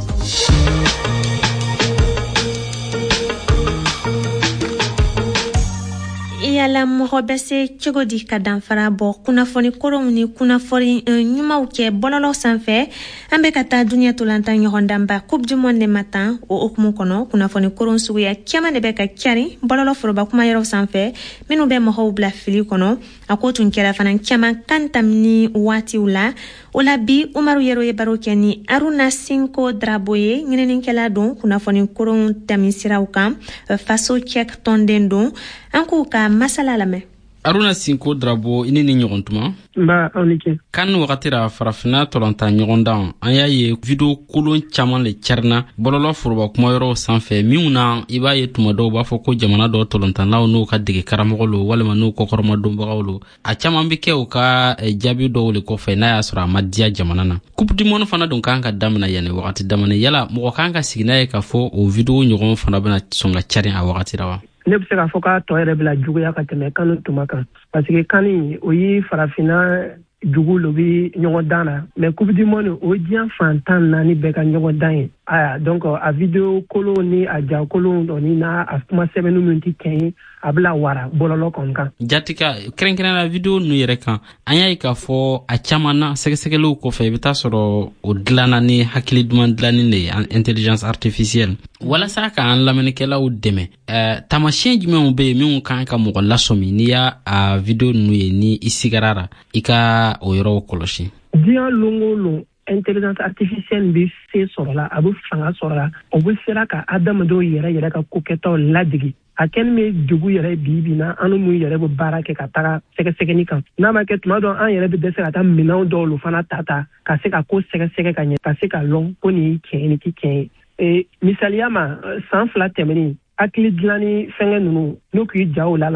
Yala mɔgɔ bɛ se cogo di ka danfara bɔ kunnafoni koronw ni kunnafoni ɲumanw kɛ bɔlɔlɔ sanfɛ an bɛ ka taa duniya tolantan ɲɔgɔndanba Coupe du Monde ma tan o hukumu kɔnɔ kunnafoni koron suguya caman de bɛ ka cari bɔlɔlɔ foroba kumayɔrɔ sanfɛ minnu bɛ mɔgɔw bila fili kɔnɔ a ko tun kɛra fana caman kan tamini waatiw la o la bi Umaru Yero ye baro kɛ ni Aruna Sinko Drabo ye ɲininikɛla don kunnafoni koron tɛmisiraw kan faso cɛk tɔnden don an k'u ka masala lamɛn. Aruna Sinko Drabo ini ni ɲɔgɔn tuma ba onike kan wagati ra farafina tolanta ɲɔgɔn dan an y'a ye video kolon caman le carina bɔlɔlɔ foroba kumayɔrɔw sanfɛ minnu na i b'a ye tuma dɔw b'a fɔ ko jamana dɔ tolontanlaw n'u ka dege karamɔgɔ lo walima n'u kɔkɔrɔma donbagaw lo a caman bɛ kɛ u ka jaabi dɔw le kɔfɛ n'a y'a sɔrɔ a ma diya jamana na Coupe du Monde fana dun kan ka damina yanni wagati damani yala mɔgɔ kan ka sigi n'a ye k'a fɔ o video ɲɔgɔn fana bɛna sɔn ka carin a wagati ra wa ne bɛ se k'a fɔ k'a tɔ yɛrɛ bila juguya ka tɛmɛ kanu tuma kan parce que kani o ye farafina jugu lo bi ɲɔgɔn dan na mais Coupe du Monde o diɲɛ fantan naani bɛɛ ka ɲɔgɔn dan ye aya donc a video kolon ni a ja kolon ni n'a a kuma sɛbɛnni min tɛ kɛn ye a bila wara bɔlɔlɔ kɔni kan jatika kɛrɛnkɛrɛnna video nu yɛrɛ kan an y'a ye k'a fɔ a caman na sɛgɛsɛgɛliw kɔfɛ i bɛ taa sɔrɔ o dilanna ni hakili duman dilanni de ye intelligence artificielle walasa k'an lamɛnnikɛlaw dɛmɛ ɛɛ tamasiyɛn jumɛnw bɛ yen minnu kan ka mɔgɔ lasɔmi n'i y'a a video nu ye ni i sigara ra i ka o yɔrɔ kɔlɔsi. diɲɛ longo lon intelligence artificielle bɛ se sɔrɔ la a bɛ fanga sɔrɔ la o bɛ sera ka adamadenw yɛrɛ yɛrɛ ka kokɛtaw ladege a kɛlen bɛ dugu yɛrɛ bi bi na an n'u yɛrɛ bɛ baara kɛ ka taga sɛgɛsɛgɛli kan n'a ma kɛ tuma dɔ an yɛrɛ bɛ dɛsɛ ka taa minɛnw dɔw lo fana ta ta ka se ka ko sɛgɛsɛgɛ ka ɲɛ ka se ka lɔn ko nin ye tiɲɛ ye nin tɛ tiɲɛ ye misaliya ma san fila tɛmɛnen hakili dilanni fɛngɛ ninnu n'u k'i ja o la laga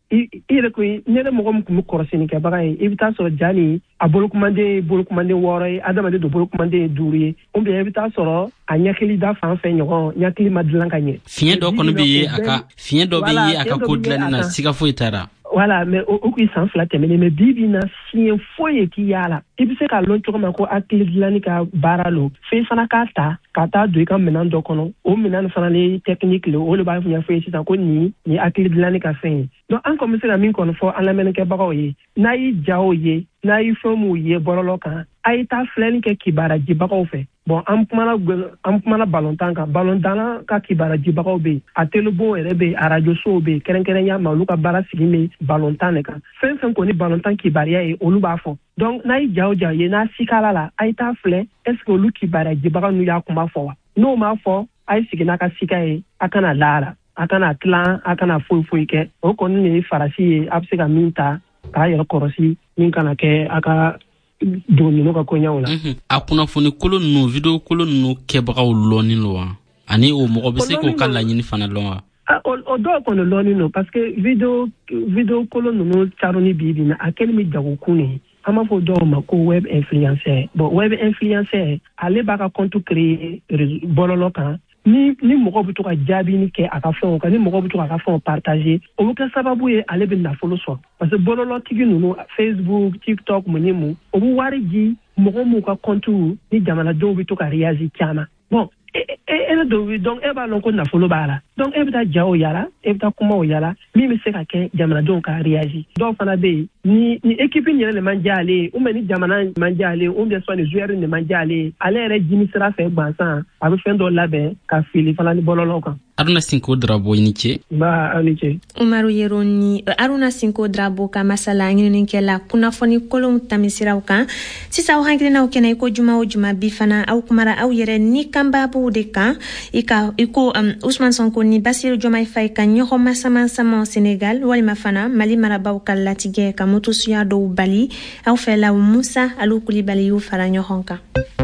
i yɛrɛ ko ne yɛrɛ mɔgɔ min tun bɛ kɔrɔsini kɛbaga ye i bɛ taa sɔrɔ jani a bolokumanden bolokumanden wɔɔrɔ ye adamaden don bolokumanden ye duuru ye ou bien i bɛ taa sɔrɔ a ɲɛkili da fan fɛ ɲɔgɔn ɲɛkili ma dilan ka ɲɛ fiɲɛ dɔ kɔni bɛ ye a ka fiɲɛ dɔ bɛ ye a ka ko dilanni na siga foyi t'a la voilà mais o k'i san fila tɛmɛnen mais bi bi na fiɲɛ foyi ye k'i y'a la i bɛ se k'a lɔn cogo min ko hakili dilanni ka baara lo f'i fana k'a ta ka taa don i ka minɛn dɔ kɔnɔ o minɛn fana ni technique le o de b'a ɲɛfɔ ye sisan ko nin nin hakili dilanni ka fɛn ye donc an kɔni bɛ se ka min kɔni fɔ an lamɛnnikɛbagaw ye n'a y'i ja o ye n'a y'i fɛn m'u ye bɔlɔlɔ kan a ye taa filɛli kɛ kibaarajibagaw fɛ bon an kumana an kumana balontan kan balontan ka kibaarajibagaw bɛ yen a telebon yɛrɛ bɛ yen arajo sow bɛ yen kɛrɛnkɛrɛnya ma olu ka baara sigi bɛ balontan de kan fɛn fɛn kɔni balontan kibaruya ye olu b'a fɔ donc n'a y'i ja o ja ye n'a sikala la a ye taa filɛ est ce que olu kibaarajibaga n'u y'a kuma fɔ wa n'o m'a fɔ a ye sigi n'a ka sika ye a kana laara a kana tilan a kana foyi foyi kɛ o kɔni de ye farasi ye a bɛ se ka min ta k'a yɛrɛ kɔrɔsi min kana kɛ a ka don ninnu ka koɲɛw la. a kunnafoni kolon ninnu video kolon ninnu kɛbagaw lɔnni lo wa ani o mɔgɔ bɛ se k'o ka laɲini fana lɔn wa. o dɔw kɔni lɔnni no parce que video video kolon ninnu caroni bi bi na a kɛlen bɛ jagokun ne an b'a fɔ dɔw ma ko web influenceur bon web influenceur ale b'a ka compte créer bɔlɔlɔ kan ni ni mɔgɔ bɛ to ka jaabini kɛ a ka fɛnw kan ni mɔgɔ bɛ to ka ka fɛnw partager o bɛ kɛ sababu ye ale bɛ nafolo sɔrɔ parce que bɔlɔlɔtigi ninnu Facebook TikTok mun ni mun o bɛ wari di mɔgɔ m'u ka compte ni jamanadenw bɛ to ka réagir caman bon e e dɔw donc e b'a lɔn ko nafolo b'a la donc e bɛ taa ja o yala e bɛ taa kuma o yala min bɛ se ka kɛ jamanadenw ka réagir dɔw fana bɛ yen ni ni équipe yɛrɛ de man diya ale ye ou bien ni jamana man diya ale ye ou bien soit ni joueur de man diya ale ye ale yɛrɛ jimi sira fɛ gansan a bɛ fɛn dɔ labɛn ka fili fana ni bɔlɔlɔ kan. Aruna Sinko Drabo i ni ce. Ba a ni ce. Umaru Yero ni Aruna Sinko Drabo ka masala ɲininikɛla kunnafoni kolonw tamisiraw kan sisan aw hakilinaw kɛnɛ i ko juma o juma bi fana aw kumara aw yɛrɛ ni kanbabuw de kan i ka i ko um, Usman Sonko ni Basiru Jomai Faye ka ɲɔgɔn masamasama Senegal walima fana Mali marabaw ka latigɛ ka motosuya dɔw bali aw fɛ la Musa Alu Kulibali y'u fara ɲɔgɔn kan.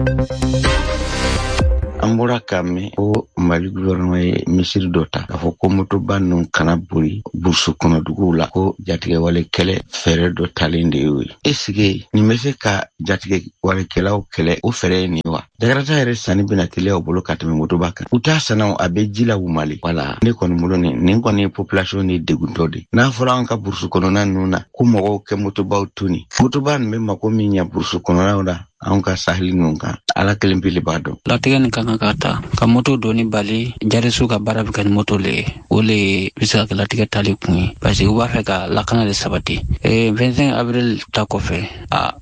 An bɔra k'a mɛn ko Mali gouvernement ye misiri dɔ ta k'a fɔ ko motoba ninnu kana boli burusi kɔnɔ duguw la ko jatigɛwale kɛlɛ fɛɛrɛ dɔ talen de y'o ye. Est-ce que nin bɛ se ka jatigɛwalekɛlaw kɛlɛ o fɛɛrɛ ye nin wa? Jakarta yɛrɛ sanni bɛna teliya u bolo ka tɛmɛ motoba kan. U t'a sanna a bɛ ji la u Mali. Voilà ne kɔni bolo nin nin kɔni ye population ni deguntɔ de. N'a fɔra an ka burusi kɔnɔna ninnu na ko mɔgɔw kɛ motobaw to nin. Motoba nin bɛ mako min ɲɛ burusi kɔnɔnaw la an ka saheli ninnu kan ala kelen pe le b'a dɔn. Latigɛ nin kan ka ta ka moto doni bali jarisu ka baara bɛ kɛ ni moto le o le bɛ se ka kɛ latigɛ tali kun ye parce que u b'a fɛ ka lakana de sabati. Eh, vingt-cinq avril ta kɔfɛ a